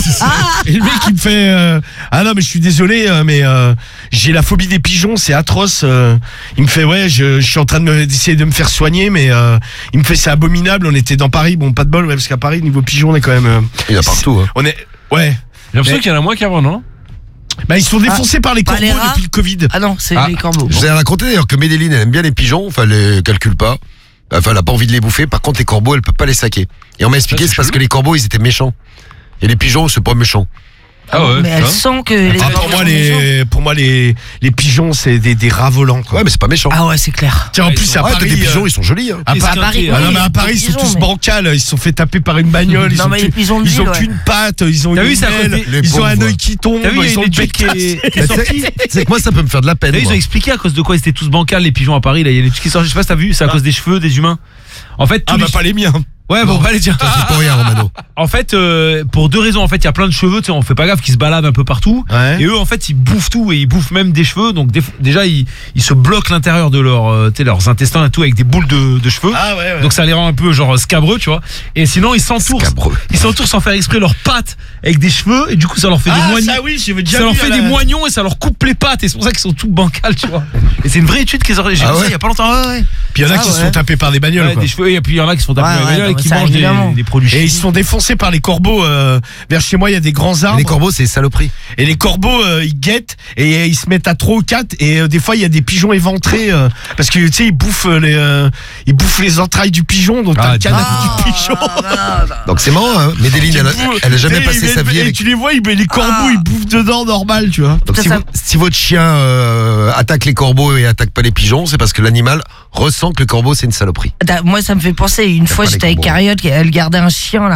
Et le mec, il me fait. euh, ah non, mais je suis désolé, euh, mais euh, j'ai la phobie des pigeons, c'est atroce. euh. Il me fait, ouais, je, je suis en train de me- d'essayer de me faire soigner, mais euh, il me fait, c'est abominable. On était dans Paris, bon, pas de bol, ouais, parce qu'à Paris, niveau pigeons, on est quand même. euh, Il y en a partout, hein. on est. Ouais. J'ai l'impression Mais- qu'il y en a moins qu'avant, non? Bah, ils sont défoncés par les Pas corbeaux les rats depuis le Covid. Ah non, c'est Ah, les corbeaux. Je vous ai raconté d'ailleurs que Médéline, elle aime bien les pigeons, enfin, elle les calcule pas. Enfin, elle a pas envie de les bouffer. Par contre, les corbeaux, elle peut pas les saquer. Et on m'a expliqué, Ça, c'est c'est parce chelou. que les corbeaux, ils étaient méchants. Et les pigeons, c'est pas méchant. Ah ouais, mais elle ça. sent que les Ah, pour moi, les, pour moi, les, les pigeons, c'est des, des rats volants, quoi. Ouais, mais c'est pas méchant. Ah ouais, c'est clair. Tiens, en Ouais, plus, ils sont- à Ouais, t'as Paris. des pigeons, euh, ils sont jolis, hein. à, Qu'est-ce Pa- qu'un Paris, pied, ah non, oui, mais à les Paris, ils sont pigeons, tous mais- bancals. Ils se sont fait taper par une bagnole. Ils Non, ont mais qu'une- les pigeons de ils ont ville, ouais. qu'une patte. Ils ont T'as une vu, c'est à aile, côté- les Ils ont un pauvres. œil qui tombe. T'as vu, il y a Ils ont une le bec étude qui est, qui est Mais sortie. c'est- C'est que moi, ça peut me faire de la peine. Là, ils moi. ont expliqué à cause de quoi ils étaient tous bancals, les pigeons à Paris. Là, il y a une étude qui sort. Je sais pas si t'as vu, c'est à cause des cheveux des humains. En fait, tous Ah, les... bah, pas les miens. Ouais, bon, on va les dire. Toi, c'est pour rien, Romano. En fait, euh, pour deux raisons. En fait, il y a plein de cheveux, tu sais, on fait pas gaffe, qui se baladent un peu partout. Ouais. Et eux, en fait, ils bouffent tout et ils bouffent même des cheveux. Donc, des- déjà, ils, ils se bloquent l'intérieur de leur, euh, tu sais, leurs intestins et tout avec des boules de, de cheveux. Ah, ouais, ouais. Donc, ça les rend un peu genre scabreux, tu vois. Et sinon, ils s'entourent. Scabreux. Ils s'entourent sans faire exprès leurs pattes avec des cheveux. Et du coup, ça leur fait des Ah, moignons. ça, oui, j'ai déjà Ça leur vu fait à des la- moignons et ça leur coupe les pattes. Et c'est pour ça qu'ils sont tout bancals, tu vois. Et c'est une vraie étude qui est sortie. J'ai Ah vu ça ouais il y a pas longtemps. Ouais, ouais. Puis il y en a Ah, qui se ouais. font taper par des bagnoles, Ouais, quoi. des cheveux. Et puis il y en a qui se font taper Ouais, dans les ouais, bagnoles non, et mais qui ça, mangent évidemment. des, des produits Et ils chimiques. se font défoncer par les corbeaux. euh, vers chez moi, il y a des grands arbres. Les corbeaux, c'est saloperie. Et les corbeaux, euh, ils guettent et euh, ils se mettent à trois ou quatre. Et euh, des fois, il y a des pigeons éventrés euh, parce que tu sais, ils bouffent euh, les, euh, ils bouffent les entrailles du pigeon. Donc t'as Ah, le canapé Ah, du pigeon. non, non, non. Donc c'est marrant, hein. Médéline, elle, a- elle a jamais Et passé ils- sa vie et avec. tu les vois, ils, les corbeaux, Ah. ils bouffent dedans normal, tu vois. Donc Ça, si, ça- vous- si votre chien euh, attaque les corbeaux et attaque pas les pigeons, c'est parce que l'animal ressent que le corbeau c'est une saloperie. T'as- Moi, ça me fait penser. Une fois, pas les j'étais avec corbeaux. Cariote, elle gardait un chien là.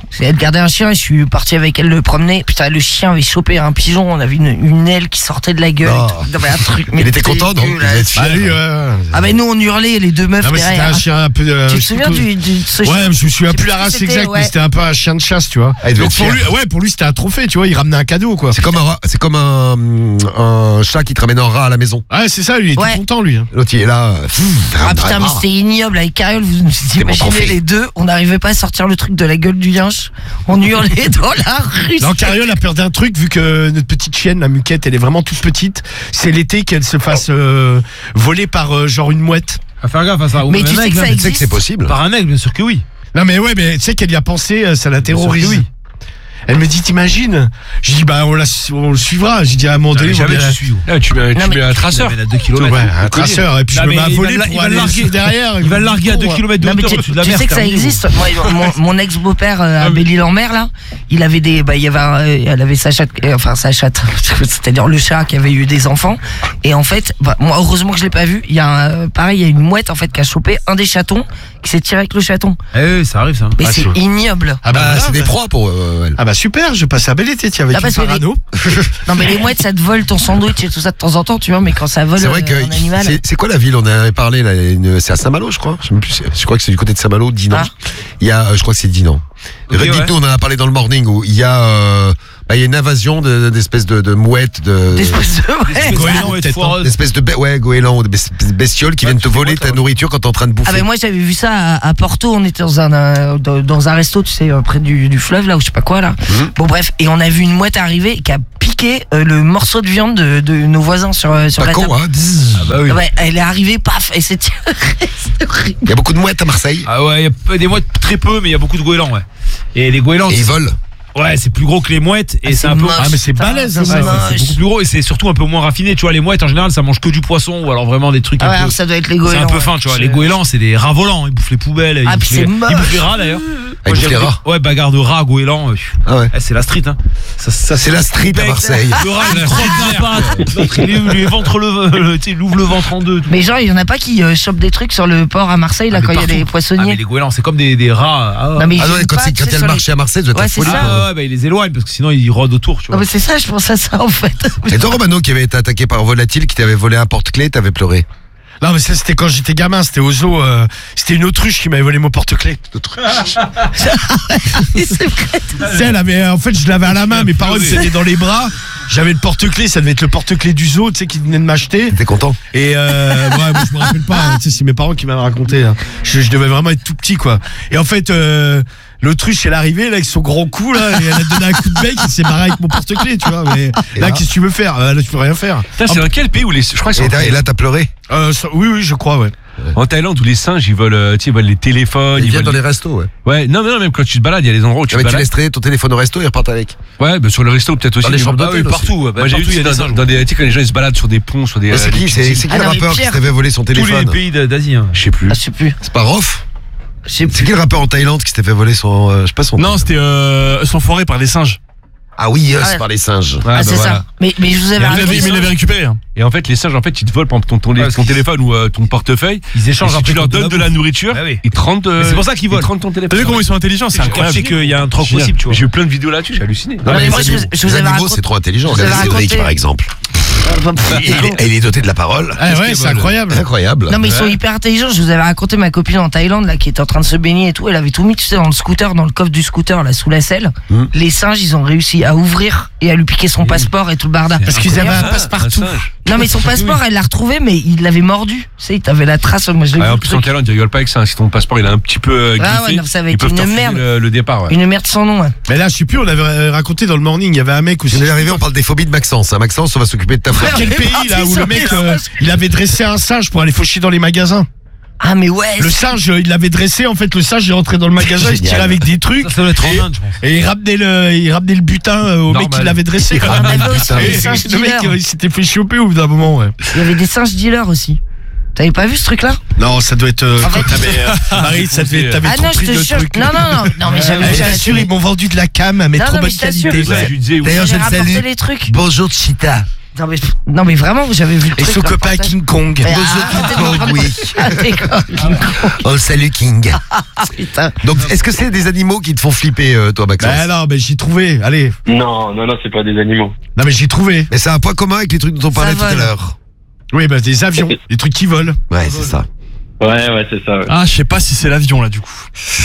C'est elle gardait un chien et je suis parti avec elle le promener. Putain, le chien avait chopé un pigeon, on avait une, une aile qui sortait de la gueule. Oh. Et tout. Non, mais un truc, mais Il était content, non? Il devait être fier. Bah lui, ouais. Ah mais nous on hurlait les deux meufs Non mais c'était derrière. un chien un peu. euh, Tu te je sais souviens plus du, du de ce quoi. chien Ouais, je me souviens Je sais plus la plus race ce que exacte, c'était, mais ouais. c'était un peu un chien de chasse, tu vois. Ah, il devait Donc être pour fier. lui, ouais, pour lui c'était un trophée, tu vois. Il ramenait un cadeau, quoi. C'est comme un, c'est comme un, un chat qui te ramène un rat à la maison. Ouais, c'est ça. Lui, il était Ouais. content, lui. hein. L'autre, il est là. euh, Ah putain mais c'était ignoble avec Cariole, vous mon imaginez trophée. les deux, on n'arrivait pas à sortir le truc de la gueule du yinche, on hurlait dans la rue. Non, Cariole a perdu un truc vu que notre petite chienne, la Muquette, elle est vraiment toute petite. C'est l'été qu'elle se fasse euh, voler par euh, genre une mouette. À faire gaffe à ça. Ou Mais même tu un sais aigle, que ça hein. Tu sais que existe. c'est possible. Par un aigle, bien sûr que oui. Non mais ouais, mais tu sais qu'elle y a pensé, euh, ça la terrorise. Bien sûr que oui. Elle me dit, t'imagines? J'ai dit, bah on, la, on le suivra. J'ai dit à un moment donné, on Jamais va- tu suis. Là, tu mets, Non, tu mais- mets un traceur. Il à deux Ouais, kilomètres. un traceur. Et puis Non, je me mais mets à il va voler la- il pour va aller le larguer. suivre derrière. Il va le larguer à deux Con, kilomètres de Non, mais hauteur tu, au-dessus de la tu mer. sais que ça terminé. existe. Moi, mon, mon ex-beau-père euh, à Belle-Île-en-Mer là, il avait des, bah, il y avait, un- euh, elle avait sa chatte, euh, enfin sa chatte, c'est-à-dire le chat qui avait eu des enfants. Et en fait, bah, moi heureusement que je l'ai pas vu. Il y a un, pareil, il y a une mouette en fait qui a chopé un des chatons, qui s'est tiré avec le chaton. Eh oui, ça arrive ça. Mais Ah, c'est c'est- ignoble. Ah bah, Bah, voilà, c'est des bah. proies pour euh, elle. Ah bah super, je passe à bel été, tiens, avec Ah, parce une que les- parano. Non mais les mouettes ça te vole ton sandwich et tout ça de temps en temps, tu vois. Mais quand ça vole C'est vrai euh, que un animal. c'est- c'est quoi la ville? On en avait parlé là. une- C'est à Saint-Malo, je crois. Je, sais même plus, c'est- je crois que c'est du côté de Saint-Malo, Dinan. Ah. Il y a, euh, je crois que c'est Dinan. Ok, Dites-nous, ouais. on en a parlé dans le morning où il y a, euh, bah, il y a une invasion de- d'espèces de, de mouettes, de, Des espèces de- ouais. Espèce de Goéland, mouette peut-être, foireuse. d'espèces de, be- ouais, goélands ou de bes- bestioles qui Ouais, viennent te tu fais voler quoi, ta toi nourriture quand t'es en train de bouffer. Ah ben moi j'avais vu ça à, à Porto, on était dans un euh, dans, dans un resto, tu sais, euh, près du, du fleuve là, ou je sais pas quoi là. Mhm. Bon bref, et on a vu une mouette arriver qui a piqué euh, le morceau de viande de, de nos voisins sur euh, sur Pas la con, table. hein. Bzzz. Ah bah oui. Ouais, elle est arrivée, paf, et c'est c'est horrible. Il y a beaucoup de mouettes à Marseille. Ah ouais, il y a peu- des mouettes très peu, mais il y a beaucoup de goélands, ouais. Et les goélands, Et ils volent. ouais, c'est plus gros que les mouettes et Ah, c'est c'est un peu. moche. Ah mais c'est Putain, balèze, hein, c'est ça. Ouais, moche. c'est c'est beaucoup plus gros et c'est surtout un peu moins raffiné. Tu vois, les mouettes en général, ça mange que du poisson ou alors vraiment des trucs Ah ouais, un peu. alors ça doit être les C'est goélands. un peu ouais. fin, tu vois. C'est- Les goélands, c'est des rats volants. Ils bouffent les poubelles. Ils Ah, bouffent puis les- c'est moche. Ils bouffent les rats d'ailleurs. Ah, ils Moi, bouffent j'ai- les rats. Ouais, bagarre de rats, goélands. euh, Ah ouais. eh, c'est la street, hein. Ça, ça, C'est la street à Marseille. Le rat, il croque un patte. L'autre, il lui lui ventre le, le- tu sais, il ouvre le ventre en deux. tout. Mais genre, il y en a pas qui euh, chopent des trucs sur le port à Marseille là Ah, mais quand il y a partout. les Ah, mais poissonniers. les goélands, c'est comme des, des rats. Ah, Non mais Ah ils non, viennent quand, pas, c'est- tu quand sais, il y a sur le les- marché à Marseille, ça doit Ouais, être c'est folie. ça. ah, ouais, bah, ils les éloignent parce que sinon ils rôdent autour, tu Non vois. mais c'est ça, je pense à ça en fait. Et toi, Romano, qui avait été attaqué par un volatile, qui t'avait volé un porte-clés, t'avais pleuré. Non mais ça c'était quand j'étais gamin, c'était au zoo, euh, c'était une autruche qui m'avait volé mon porte-clés. C'est vrai. Tu sais, elle avait, en fait je l'avais à la main, mes parents me tenaient dans les bras, j'avais le porte-clés, ça devait être le porte-clés du zoo, tu sais, qui venait de m'acheter. T'es content? Et euh, ouais, moi, je me rappelle pas, hein, tu sais, c'est mes parents qui m'avaient raconté. Hein. Je, je devais vraiment être tout petit, quoi. Et en fait, euh, l'autruche, elle est arrivée là avec son grand cou là, et elle a donné un coup de bec, il s'est barré avec mon porte-clés, tu vois. Mais Et là, là qu'est-ce que tu veux faire? Euh, Là, tu peux rien faire. Putain, c'est dans quel pays où les. Je crois que c'est Et en là, et là, t'as pleuré? Euh, ça- oui, oui, je crois, ouais. En Thaïlande où les singes ils volent, euh, tu sais, ils volent les téléphones, Ils ils viennent volent dans les restos, ouais. Ouais, non mais non, même quand tu te balades, il y a des endroits où tu Ah, te mais tu balades. laisses traîner ton téléphone au resto et ils repartent avec. Ouais, bah sur le resto peut-être aussi. Dans les mais- chambres Ah oui, d'hôtel aussi. Partout, bah, Moi j'ai vu partout, il y a c'est des dans, singes. dans des, tu sais, quand les gens ils se baladent sur des ponts, sur des. Mais c'est euh, qui? C'est c'est qui Ah le non, mais rappeur qui Pierre. s'était fait voler son Tous les téléphone? pays de- d'Asie. hein. Je sais plus. Ah, je sais plus. C'est pas Rof? Je sais C'est plus. qui le rappeur en Thaïlande qui s'était fait voler son. euh, je sais pas son. Non, c'était euh, son forêt par les singes. Ah oui, yes, Ah ouais. par les singes. Ouais, Ah, bah c'est voilà. ça. Mais, mais je vous avais Mais il raconté l'avait mais il ça. l'avait récupéré. hein. Et en fait, les singes, en fait, ils te volent par exemple, ton, ton, Ouais, ton c'est- téléphone ou euh, ton portefeuille. Ils Et échangent si après tu leur contre donnes de bouffe. la nourriture, Ah oui. ils te rendent. euh, Mais c'est pour ça qu'ils ils te volent. rendent ton téléphone. T'as vu comment ils sont intelligents? C'est Je crois incroyable. qu'il y a un troc Génial. possible, tu vois. J'ai eu plein de vidéos là-dessus, j'ai halluciné. Non, mais mais moi, les je vous- animaux- je vous les avais animaux, raconté- c'est trop intelligent. je vous Regardez avais Cédric, raconté- par exemple. Il, il- il est doté de la parole. Ah ouais, c'est incroyable. Incroyable. Non mais ils sont hyper intelligents. Je vous avais raconté ma copine en Thaïlande là qui était en train de se baigner et tout. Elle avait tout mis, tu sais, dans le scooter, dans le coffre du scooter là sous la selle. Mm. Les singes, ils ont réussi à ouvrir et à lui piquer son passeport et tout le barda. Parce qu'ils avaient un Ah, passe-partout. un singe. Non mais son passeport, elle l'a retrouvé, mais il l'avait mordu. Tu sais, t'avais la trace. Moi je l'ai Ouais, vu. en le plus, truc. en Thaïlande, ils rigolent pas avec ça. Si ton passeport il est un petit peu euh, Ah griffé, ouais, non, ça va ils être peuvent une te refuser merde. le, le départ. Ouais. Une merde sans nom. Ouais. Mais là, je sais plus, on avait raconté dans le morning, il y avait un mec aussi. On est arrivé, on parle des phobies de Maxence. hein. Maxence, on va s'occuper de ta Frère, frère. quel on est pays parti là où sur le mec les euh, singes. il avait dressé un singe pour aller faucher dans les magasins. Ah mais ouais. Le singe, euh, il l'avait dressé, en fait, le singe est rentré dans le magasin, il se tirait avec des trucs. Ça, ça doit être en Inde, je pense. Et il ramenait le, il ramenait le butin euh, au Normal. mec qui l'avait dressé. Il quoi. ramenait le butin. Et Les singes le mec, dealers. euh, il s'était fait choper au bout d'un moment, ouais. Il y avait des singes dealers aussi. T'avais pas vu ce truc là? Non, ça doit être. Euh, En quand fait- t'avais, euh, Marie, ça devait, t'avais Ah trop non, je pris te de jure. trucs. Non non non. Non mais j'avais Eh, déjà bien sûr, ils m'ont vendu de la cam, mais Non, trop non, mais bonne je t'assure, qualité. C'est ça, je lui disais, oui. D'ailleurs, je J'avais le rapporté salue. les trucs. Bonjour Chita. Non mais, non mais vraiment, j'avais vu le Et truc, son le copain reportage. King Kong. Mais Bozo arrêtez King de me Kong, prendre- oui. Arrêtez, quoi, King Kong. Oh, salut King. Putain. Donc, est-ce que c'est des animaux qui te font flipper, euh, toi, Maxence? Bah non, mais j'ai trouvé. Allez. Non, non, non, c'est pas des animaux. Non, mais j'ai trouvé. Mais c'est un point commun avec les trucs dont on Ça parlait tout à vole. l'heure. Oui, bah des avions, des trucs qui volent. Ouais, c'est ça. Ouais, ouais, c'est ça. Ouais. Ah, je sais pas si c'est l'avion là du coup.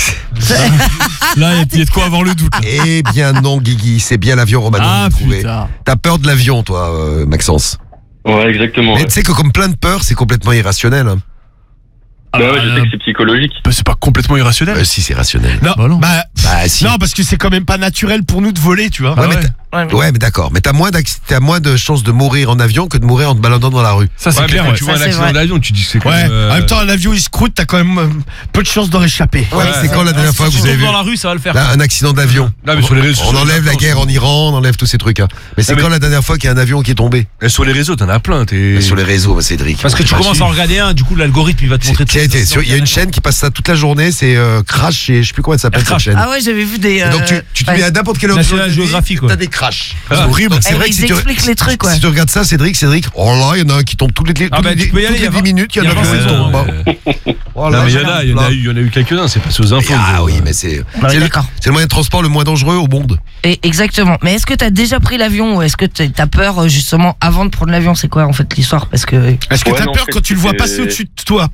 Là, il y a de quoi avoir le doute. là. Eh bien non, Guigui, c'est bien l'avion, Romano. Ah j'ai trouvé. putain. T'as peur de l'avion, toi, euh, Maxence. Ouais, exactement. Mais Ouais. tu sais que comme plein de peurs, c'est complètement irrationnel. Hein. Bah ouais, je sais que c'est psychologique. Bah, c'est pas complètement irrationnel. Euh, si, c'est rationnel. Non, Bah non. bah, Bah si. non, parce que c'est quand même pas naturel pour nous de voler, tu vois. Ouais, Ah mais ouais. t'as- Ouais, mais- ouais, mais d'accord. Mais t'as moins, d'acc- t'as moins de chances de mourir en avion que de mourir en te baladant dans la rue. Ça c'est Ouais, mais clair. quand Ouais. tu vois Ça, un c'est accident vrai. d'avion, tu dis que c'est quand Ouais, même, euh, en même temps, l'avion il se croûte, t'as quand même euh, peu de chances d'en réchapper. Ouais, c'est quand la dernière fois que vous avez vu dans la rue, ça va le faire. là, un accident d'avion? Non, mais sur les réseaux On sociaux, enlève la t'en as guerre plein. en Iran, on enlève tous ces trucs. Hein. Mais c'est Non, mais- quand la dernière fois qu'il y a un avion qui est tombé? Et sur les réseaux, t'en as plein. T'es... Mais sur les réseaux, bah, Cédric. Parce que tu Bah, commences à en regarder un, du coup l'algorithme il va te c'est- montrer tiens, tout. tiens, sur- Il y a une chaîne qui passe ça toute la journée, c'est euh, Crash, et je sais plus comment elle s'appelle cette Crash. chaîne. Ah ouais, j'avais vu des. Et donc tu, euh, tu te ouais. mets à n'importe quelle heure de National journée, Geographic, quoi. t'as des crashs. Ah, horrible. C'est Eh, vrai ils que si tu, expliquent les trucs, ouais. si tu regardes ça, Cédric, Cédric, oh là, il y en a un qui tombe toutes les, Ah toutes bah, les, tu peux y toutes aller, les il y a dix vingt- minutes, il y en a il y a un qui vingt tombe. ans, Oh Non, là, mais il y en là, a, il y en là. a eu, il y en a eu quelques-uns. C'est passé aux infos. Ah de- oui, mais c'est Ouais, c'est le, d'accord. c'est le moyen de transport le moins dangereux au monde. Et exactement. Mais est-ce que t'as déjà pris l'avion ou est-ce que t'as t'as peur euh, justement avant de prendre l'avion? C'est quoi en fait l'histoire? Parce que Est-ce que Ouais, t'as non, peur en fait, quand tu le vois c'est- passer au-dessus de toi?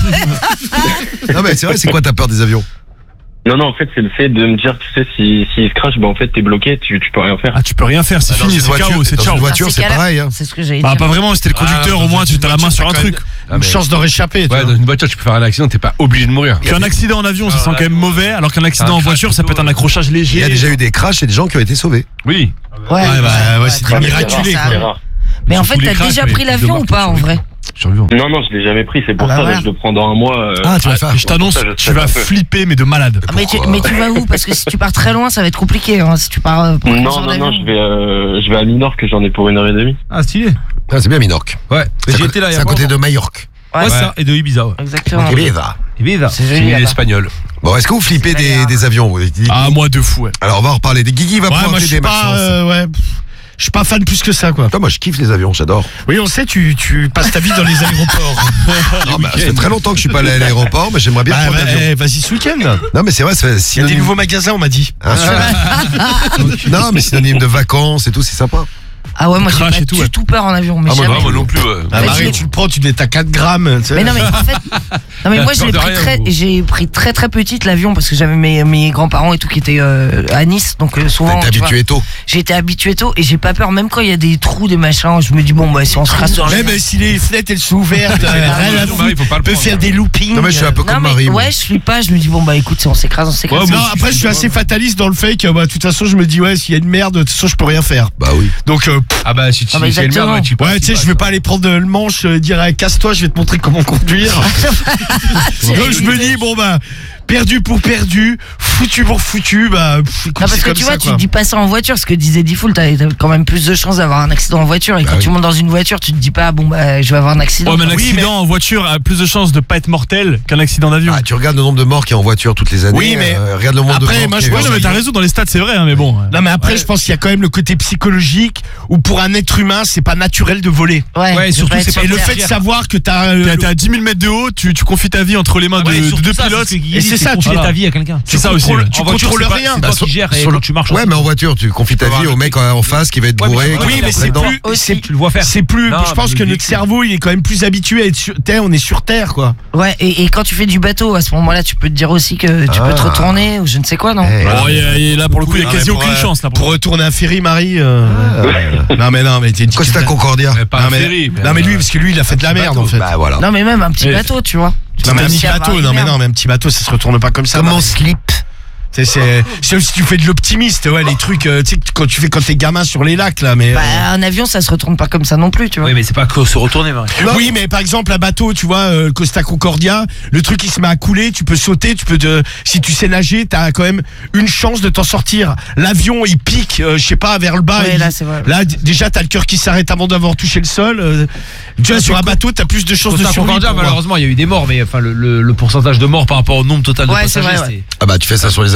Non mais c'est vrai, c'est quoi ta peur des avions? Non, non, en fait, c'est le fait de me dire, tu sais, si, si il se crache, bah en fait, t'es bloqué, tu, tu peux rien faire. Ah, tu peux rien faire, c'est Dans fini, une c'est voiture, chaos, c'est dans ciao. une voiture, Dans ces c'est cas-là, pareil. Hein. c'est ce que j'allais Bah, dire. pas vraiment, c'était le conducteur, Ah, au moins dans tu une t'as la main voiture, sur un t'as truc. quand Ah, Une mais- chance d'en réchapper, tu Ouais, vois. dans une voiture, tu peux faire un accident, t'es pas obligé de mourir. Qu'un accident en avion, ça sent quand même mauvais, alors qu'un accident Un en crash voiture, ça peut plutôt, être un accrochage Il y léger. a déjà eu des crashs et des gens qui ont été sauvés. Oui. Ouais, Ouais, bah, ouais, c'est très des bien, miraculés, ça quoi. C'est arrive. rare. Mais en Sur fait, tous les t'as crashs, déjà mais pris plus de l'avion morts ou que pas sur en les vrai? Survivants. Non, non, je l'ai jamais pris, c'est pour Ah bah ça, voilà. je le prends dans un mois. euh, Ah, tu vas le faire. Je t'annonce, Pour ça, je tu stresse vas un peu. flipper, mais de malade. Ah, mais, tu, Pourquoi mais tu vas où? Parce que si tu pars très loin, ça va être compliqué. Hein, si tu pars. euh, pour Non, prendre non, l'avion. non, je vais, euh, je vais à Minorque, j'en ai pour une heure et demie. Ah stylé. Ah, c'est bien Minorque. Ouais. C'est à J'y co- étais là il y C'est a à pas côté longtemps. de Majorque. Ouais, Ouais, ça, et de Ibiza, ouais. Exactement. Ibiza. Ibiza. C'est C'est joli. une là-bas. espagnole. Bon, est-ce que vous flippez C'est des, rare. des avions? vous Ah, moi de fou, ouais. Alors on va en reparler. Des Guigui va Ouais, pouvoir moi je t'aider, suis pas, Maxence. euh, ouais, pff, je suis pas fan plus que ça, quoi. Toi, moi je kiffe les avions, j'adore. Oui, on sait, tu, tu passes ta vie dans les aéroports. Non, bah, ça fait très longtemps que je suis pas allé à l'aéroport, mais j'aimerais bien Bah, prendre bah, l'avion. eh, vas-y ce week-end. Non, mais c'est vrai, c'est Il y a des synonyme. nouveaux magasins, on m'a dit. Hein, non, mais synonyme de vacances et tout, c'est sympa. Ah ouais, moi j'ai Crash pas et tout, du ouais. tout peur en avion. Mais Ah, moi, jamais. non, Moi non plus. ouais. Ah, Mais Marie, tu- tu le prends, tu l'es à quatre grammes. tu sais. Mais non mais en fait, non mais moi je l'ai De pris rien, très, gros. j'ai pris très très petite l'avion parce que j'avais mes, mes grands-parents et tout qui étaient euh, à Nice, donc euh, souvent. T'es tu vois, habitué tôt. J'ai été habitué tôt et j'ai pas peur même quand il y a des trous, des machins. Je me dis bon bah si on se rase sur Même si les fenêtres elles sont ouvertes, euh, rien à Marie, foutre. faut pas le peut prendre. faire des loopings. Non, mais je suis un peu Non comme mais Marie. moi. ouais, je suis pas. Je me dis bon bah écoute, si on s'écrase, on s'écrase. Non, après je suis assez fataliste dans le fait que bah, de toute façon je me dis ouais s'il y a une merde de toute façon je peux rien faire. Bah oui. Donc euh, pff, Ah bah si tu Ah bah, si c'est le exactement. merde, ouais, tu ouais tu sais je vais pas aller prendre le manche euh, dire ah, casse-toi je vais te montrer comment conduire. Donc je me dis bon bah perdu pour perdu, foutu pour foutu, bah pff, écoute, Non, parce c'est que comme tu ça, vois, tu quoi. te dis pas ça en voiture, ce que disait Diffoul, t'as t'as quand même plus de chances d'avoir un accident en voiture. Et Bah quand oui. tu montes dans une voiture, tu te dis pas, bon bah je vais avoir un accident. Ouais, mais un Oui, accident en voiture a plus de chances de pas être mortel qu'un accident d'avion. Ah, tu regardes le nombre de morts qu'il y a en voiture toutes les années. Oui, mais euh, regarde le nombre après, de morts. moi, qu'il y je a Ouais, eu non, en mais t'as avion. raison, dans les stats, c'est vrai, hein, mais bon. Non mais après je pense qu'il y a quand même le côté psychologique où pour un être humain c'est pas naturel de voler. Ouais, Ouais, de surtout, pas être c'est sur pas Et le terre. fait de savoir que t'as euh, T'es t'es à dix mille mètres de haut, tu, tu confies ta vie entre les mains de, Ouais, de surtout deux ça, pilotes. c'est ce que Guigui Et dit, c'est ça, confier tu ta vois. vie à quelqu'un. C'est ça aussi. contrôles- ouais. tu En voiture, contrôles c'est pas- rien. C'est Bah, toi sur- qui gères et sur le- quand tu marches. Ouais, mais en voiture, tu confies ta Tu peux vie avoir au un mec truc. en face qui va être Ouais, mais bourré. tu vois, qui Oui va mais te c'est prendre plus Aussi. c'est Tu le vois faire. c'est plus Non, je pense mais que le notre véhicule. cerveau il est quand même plus habitué à être sur terre, on est sur terre quoi. Ouais, et, et quand tu fais du bateau, à ce moment-là, tu peux te dire aussi que tu Ah. peux te retourner ou je ne sais quoi, non? Eh, Oh, il y a- il y a- là, pour le coup, il y a Non, quasi mais pour, aucune euh, chance. Là, Pour retourner un ferry Marie euh, Non mais non mais t'es une Costa petite- Concordia. Ouais, pas Non un mais, ferry, mais non mais lui un- parce que lui il a fait de la merde en fait. Bah voilà. Non, mais même un petit Et- bateau, tu vois. Non mais un Tu petit peux aussi bateau, avoir non une mais merde. non mais un petit bateau ça se retourne pas comme ça. Comment Marie. slip? C'est c'est c'est si tu fais de l'optimiste ouais les trucs euh, tu sais quand tu fais quand t'es gamin sur les lacs là mais Bah, euh, un avion, ça se retourne pas comme ça non plus, tu vois. Oui, mais c'est pas que se retourner, Marie. oui mais par exemple un bateau tu vois euh, Costa Concordia le truc il se met à couler tu peux sauter tu peux te, si tu sais nager t'as quand même une chance de t'en sortir. L'avion il pique euh, je sais pas vers le bas Ouais, il- là, c'est vrai. là d- déjà t'as le cœur qui s'arrête avant d'avoir touché le sol euh, tu vois sur un bateau t'as plus de chances de Costa survie Concordia, pour moi. malheureusement, il y a eu des morts, mais enfin, le, le, le pourcentage de morts par rapport au nombre total de Ouais, c'est passagers, vrai, ouais. c'était. Ah bah tu fais ça sur les avions.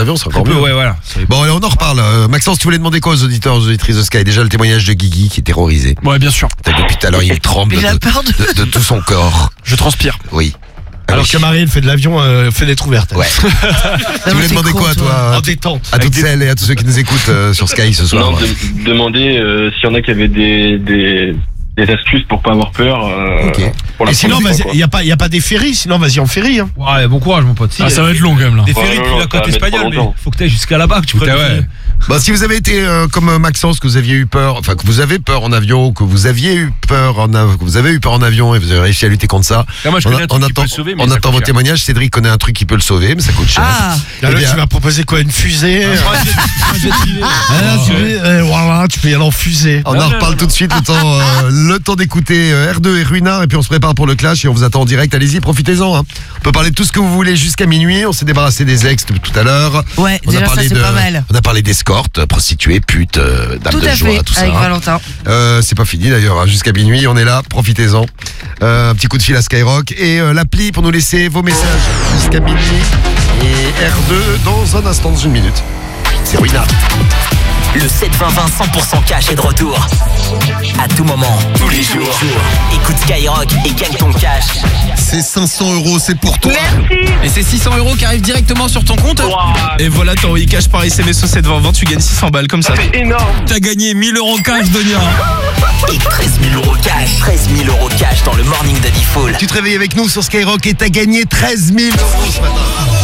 l'avion, c'est encore Très peu, mieux. ouais, voilà. Bon, allez, on en reparle. Euh, Maxence, tu voulais demander quoi aux auditeurs, aux auditrices de Sky? Déjà, le témoignage de Guigui qui est terrorisé. Ouais, bien sûr. Depuis tout à l'heure, il tremble Mais de, j'ai peur de- de- de tout son corps. Je transpire. Oui. Alors oui. que Marie, elle fait de l'avion, euh, fenêtre ouverte. Ouais. Tu voulais demander quoi, toi? En détente. À toutes celles et à tous ceux qui nous écoutent euh, sur Sky ce soir. Non, de- demander euh, s'il y en a qui avaient des, des, des astuces pour pas avoir peur. Euh, Ok. pour la Et sinon, prochaine vas-y, fois, il y a pas, il y a pas des ferries. Sinon, vas-y en ferry. Hein. Ouais, bon courage, mon pote. Si, Ah, ça va être long quand même là. Des Ouais, ferries non, depuis non, la ça côte va mettre espagnole, trop mais longtemps. faut que t'ailles jusqu'à là-bas que tu Putain, prennes. ouais. Bah, si vous avez été euh, comme euh, Maxence, que vous aviez eu peur, enfin que vous avez peur en avion, que vous aviez eu peur en av- que vous avez eu peur en avion et vous avez réussi à lutter contre ça. Là, moi, je on connais un truc qui peut attend, le sauver, mais on ça attend coûte vos cher. témoignages. Cédric connaît un truc qui peut le sauver, mais ça coûte cher. Ah, Là, Eh là, bien- tu m'as proposé quoi? Une fusée? Ouais, j'ai- j'ai- Ah, là, tu, veux- euh, voilà, tu peux y aller en fusée. On Non, en non, reparle non, tout de suite, le temps, euh, le temps d'écouter euh, R deux et Ruinard, et puis on se prépare pour le clash et on vous attend en direct. Allez-y, profitez-en. Hein. On peut parler de tout ce que vous voulez jusqu'à minuit. On s'est débarrassé des ex depuis tout à l'heure. ouais, On a déjà ça parlé c'est de, pas mal. on a parlé d'escortes, prostituées, putes, euh, dames Tout de à joie, fait, tout ça. avec hein. Valentin. Euh, c'est pas fini d'ailleurs, hein. Jusqu'à minuit, on est là, profitez-en. Euh, un petit coup de fil à Skyrock et euh, l'appli pour nous laisser vos messages jusqu'à minuit. Et R deux dans un instant, dans une minute. C'est Ruinard. Le sept vingt vingt cent pour cent cash est de retour. À tout moment, tous les jours. Écoute Skyrock et gagne ton cash. C'est cinq cents euros, c'est pour toi. Et c'est six cents euros qui arrivent directement sur ton compte. Et voilà, t'as envoyé cash par S M S au sept vingt vingt, tu gagnes six cents balles comme ça. C'est énorme. T'as gagné mille euros cash, Donia. Et treize mille euros cash. treize mille euros cash dans le morning de Diffoul. Tu te réveilles avec nous sur Skyrock et t'as gagné treize mille euros ce matin.